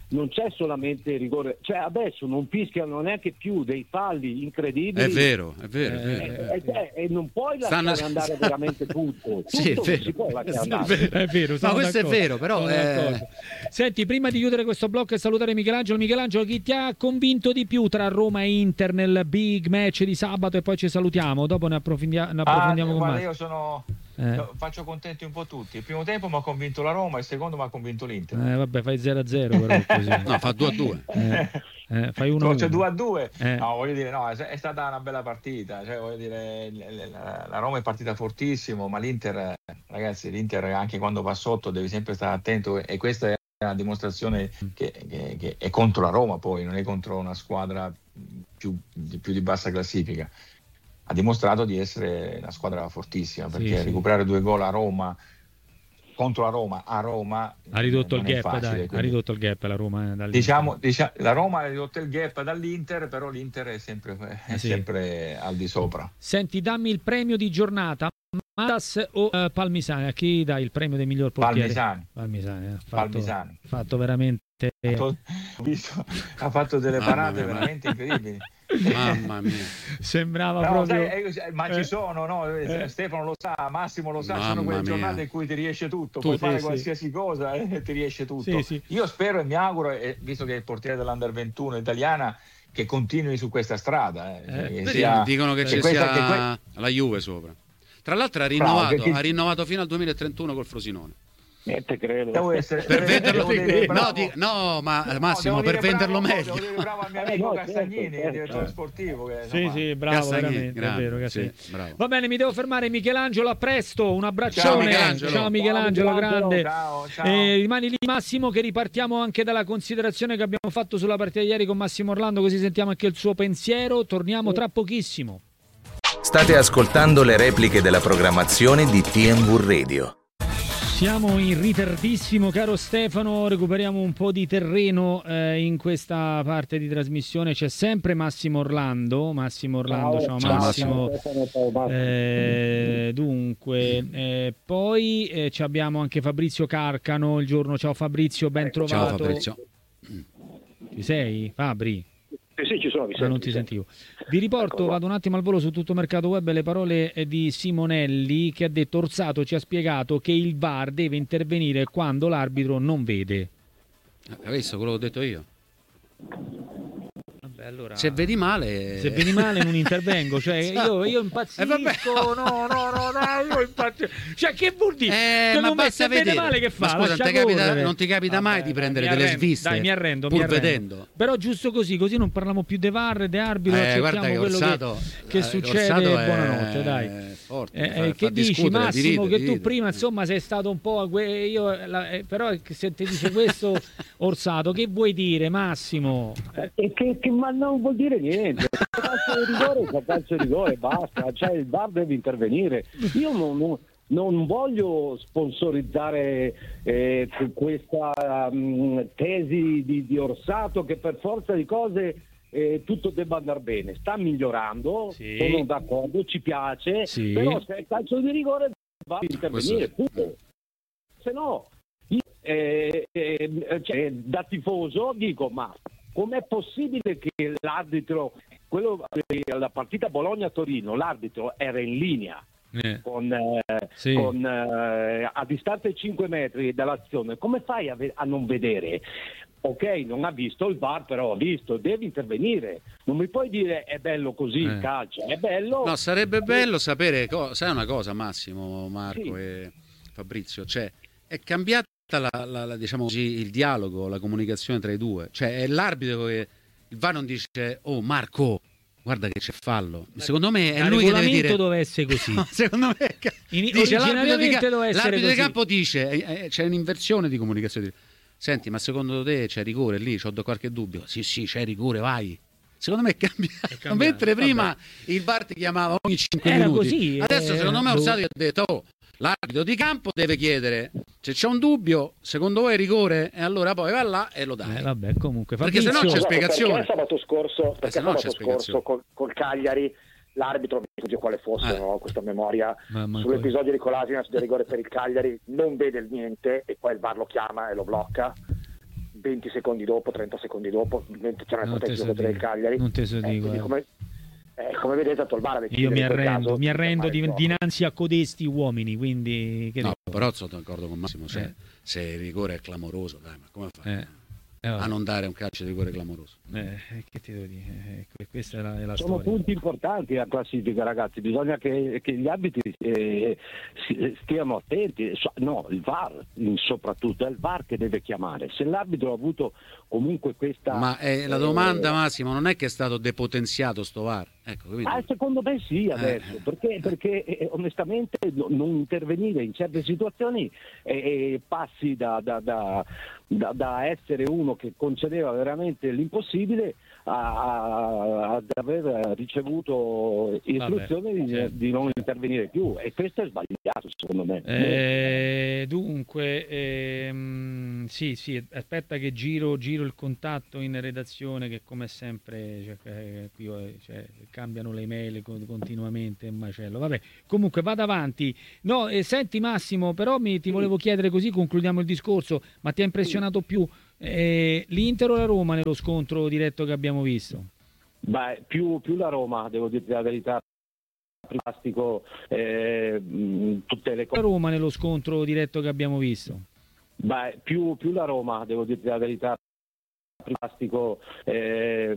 non c'è solamente rigore, cioè adesso non fischiano neanche più dei falli incredibili. È vero, è vero, è vero. E, e, e, e non puoi lasciare Stanno... andare veramente tutto, tutto sì, non si può lasciare andare. È vero, no, questo è vero, però è... Senti, prima di chiudere questo blocco e salutare Michelangelo, Michelangelo, chi ti ha convinto di più tra Roma e Inter nel big match di sabato, e poi ci salutiamo, dopo ne approfondiamo, ne approfondiamo ah, con guarda, Mario. Io sono Eh. faccio contenti un po' tutti. Il primo tempo mi ha convinto la Roma, il secondo mi ha convinto l'Inter. Eh, vabbè, fai zero a zero però così. No, fa due a due. Eh, eh, fai uno a Cioè uno. due a due. Eh. No, voglio dire, no, è stata una bella partita. Cioè, voglio dire, la Roma è partita fortissimo, ma l'Inter, ragazzi, l'Inter anche quando va sotto deve sempre stare attento, e questa è una dimostrazione che, che, che è contro la Roma, poi non è contro una squadra più, più di bassa classifica. Ha dimostrato di essere una squadra fortissima, perché sì, sì. recuperare due gol a Roma, contro la Roma, a Roma ha ridotto il non è gap, facile, dai, quindi... ha ridotto il gap la Roma, eh, diciamo, diciamo, la Roma ha ridotto il gap dall'Inter, però l'Inter è sempre, è eh sì. sempre al di sopra. Senti, dammi il premio di giornata, Matas o uh, Palmisani? A chi dai il premio del miglior portiere? Palmisani. Palmisani, ha fatto, Palmisani. fatto veramente ha fatto, ho visto, ha fatto delle parate mia, veramente incredibili. Mamma mia, sembrava no, proprio sai, ma ci sono, no? Eh. Stefano lo sa, Massimo lo sa, Mamma sono quelle mia. giornate in cui ti riesce tutto, Tu, puoi sì, fare sì. qualsiasi cosa e ti riesce tutto. Sì, sì. Io spero e mi auguro, e visto che è il portiere dell'Under ventuno italiana, che continui su questa strada. Eh, Eh, che vedi, sia, dicono che, che ci questa, sia che que- la Juve sopra. Tra l'altro ha rinnovato, Bravo, che- ha rinnovato fino al duemilatrentuno col Frosinone. Niente, credo. Devo essere, Per devo- venderlo, devo dire no, bravo. di- no, ma No, Massimo, devo per dire venderlo bravo, meglio. Devo dire bravo al mio Eh, amico no, Castagnini, certo, che è direttore certo. sportivo. Che, sì, insomma, sì, bravo, Castagnini, veramente, grande, è vero, Castagnini. sì, bravo. Va bene, mi devo fermare, Michelangelo, a presto, un abbraccione. Ciao, Michelangelo. Ciao, Michelangelo, Ciao, Michelangelo. grande. Ciao, ciao. Eh, rimani lì, Massimo, che ripartiamo anche dalla considerazione che abbiamo fatto sulla partita di ieri con Massimo Orlando, così sentiamo anche il suo pensiero. Torniamo tra pochissimo. State ascoltando le repliche della programmazione di T M V Radio. Siamo in ritardissimo, caro Stefano, recuperiamo un po' di terreno eh, in questa parte di trasmissione. C'è sempre Massimo Orlando. Massimo Orlando, ciao, Ciao, Massimo. Stefano, ciao, Massimo. Eh, dunque, eh, poi eh, ci abbiamo anche Fabrizio Carcano. Il giorno, ciao Fabrizio, ben Ciao trovato. Fabrizio. Ci sei, Fabri? Sì, sì, ci sono, vi Ah, sento, non ti vi sentivo. Vi riporto, Ecco qua. vado un attimo al volo su Tutto Mercato Web, le parole di Simonelli, che ha detto: Orsato ci ha spiegato che il V A R deve intervenire quando l'arbitro non vede. Hai visto quello che ho detto io? Vabbè, allora... Se vedi male, Se vedi male non intervengo, cioè io, io impazzisco, Eh, vabbè. no, no, no, dai, io impazzisco. Cioè che vuol dire? Eh, Secondo ma me, basta se vede vedere. male che Ma fa? scusa, Lascia non ti capita- correre. non ti capita mai di prendere mi delle arrendo, sviste, Dai, mi arrendo, pur mi arrendo. vedendo. Però giusto così, così non parliamo più di V A R, di arbitro, Eh, accettiamo guarda che quello Orsato, che, che eh, succede. Orsato è- Buonanotte, dai. è forte, Eh, fa- eh, fa che dici, discutere, Massimo? divide, che tu divide. prima insomma sei stato un po' a que- io, la- eh, però se ti dice questo Orsato, che vuoi dire, Massimo? Eh, E che, che- ma non vuol dire niente. Se calcio di rigore, se calcio di rigore, basta. Cioè il V A R deve intervenire. Io non, non- non voglio sponsorizzare eh, questa mh, tesi di, di Orsato che per forza di cose eh, tutto debba andare bene. Sta migliorando, Sì. sono d'accordo, ci piace, Sì. però se è calcio di rigore va a intervenire. Punto. Se no, io, eh, eh, cioè, da tifoso dico, ma com'è possibile che l'arbitro, quello, la partita Bologna-Torino, l'arbitro era in linea eh, con, eh, Sì. con, eh, a distanza di cinque metri dall'azione, come fai a, ve- a non vedere? Ok, non ha visto il V A R, però ha visto, devi intervenire. Non mi puoi dire è bello così il Eh. calcio, è bello. No, sarebbe bello sapere, co- sai una cosa, Massimo, Marco Sì. e Fabrizio, cioè è cambiata la, la- la- diciamo così, il dialogo, la comunicazione tra i due, cioè è l'arbitro che il V A R non dice "Oh Marco, guarda che c'è fallo". Secondo me è il lui che deve regolamento dire doveva essere così. No, secondo me In- dice l'arbitro di, originariamente ca- doveva essere l'arbitro di così. campo dice eh, eh, c'è un'inversione di comunicazione. Senti, ma secondo te c'è rigore lì? C'ho da qualche dubbio. Sì, sì, c'è rigore, vai. Secondo me è cambiato. È cambiato, Mentre prima vabbè. il V A R ti chiamava ogni cinque Era minuti. così, Adesso eh, secondo me boh. Orsato gli ha detto "Oh, l'arbitro di campo deve chiedere se c'è un dubbio, secondo voi è rigore?" E allora poi va là e lo dai. Eh, vabbè, comunque Perché se no Fabrizio- c'è spiegazione. Perché sabato scorso, perché se no c'è sabato spiegazione. scorso col, col Cagliari l'arbitro, mi quale fosse, Eh. non ho questa memoria, Ma- ma- sull'episodio di Kolasinac del rigore per il Cagliari non vede niente e poi il V A R lo chiama e lo blocca. venti secondi dopo, trenta secondi dopo, mentre c'era il proteggio so del Cagliari. Non te so eh, dico, quindi come, eh, come vedete, il V A R ha io mi arrendo, caso, mi arrendo di, dinanzi a codesti uomini, quindi che no, dico? però sono d'accordo con Massimo, cioè, Eh. se il rigore è clamoroso, dai, ma come fai Eh. Eh, a non dare un calcio di rigore clamoroso? Eh, che ti devo dire? Eh, questa è la, è la Sono storia. punti importanti la classifica, ragazzi. Bisogna che, che gli arbitri eh, si- stiano attenti. So- no, il V A R in- soprattutto, è il V A R che deve chiamare. Se l'arbitro ha avuto comunque questa... Ma eh, la domanda, Massimo, non è che è stato depotenziato sto V A R? Ecco, capito? Ah, secondo me sì adesso, Eh. perché, perché eh, onestamente no- non intervenire in certe situazioni eh, eh, passi da, da- da- da- da essere uno che concedeva veramente l'impossibile a- a- ad aver ricevuto istruzioni di, certo. di non intervenire più, e questo è sbagliato secondo me. Eh, dunque, ehm, sì, sì, aspetta che giro, giro il contatto in redazione, che come sempre cioè, eh, qui eh, cioè, cambiano le email con- continuamente, è un macello. Vabbè, comunque vado avanti. No, eh, senti Massimo, però mi, ti volevo chiedere, così concludiamo il discorso, ma ti ha impressionato più eh, l'Inter o la Roma nello scontro diretto che abbiamo visto? Beh, più, più la Roma, devo dirti la verità. Plastico, eh, mh, tutte le La cose. Roma nello scontro diretto che abbiamo visto? Beh, più, più la Roma, devo dirti la verità. Plastico, eh,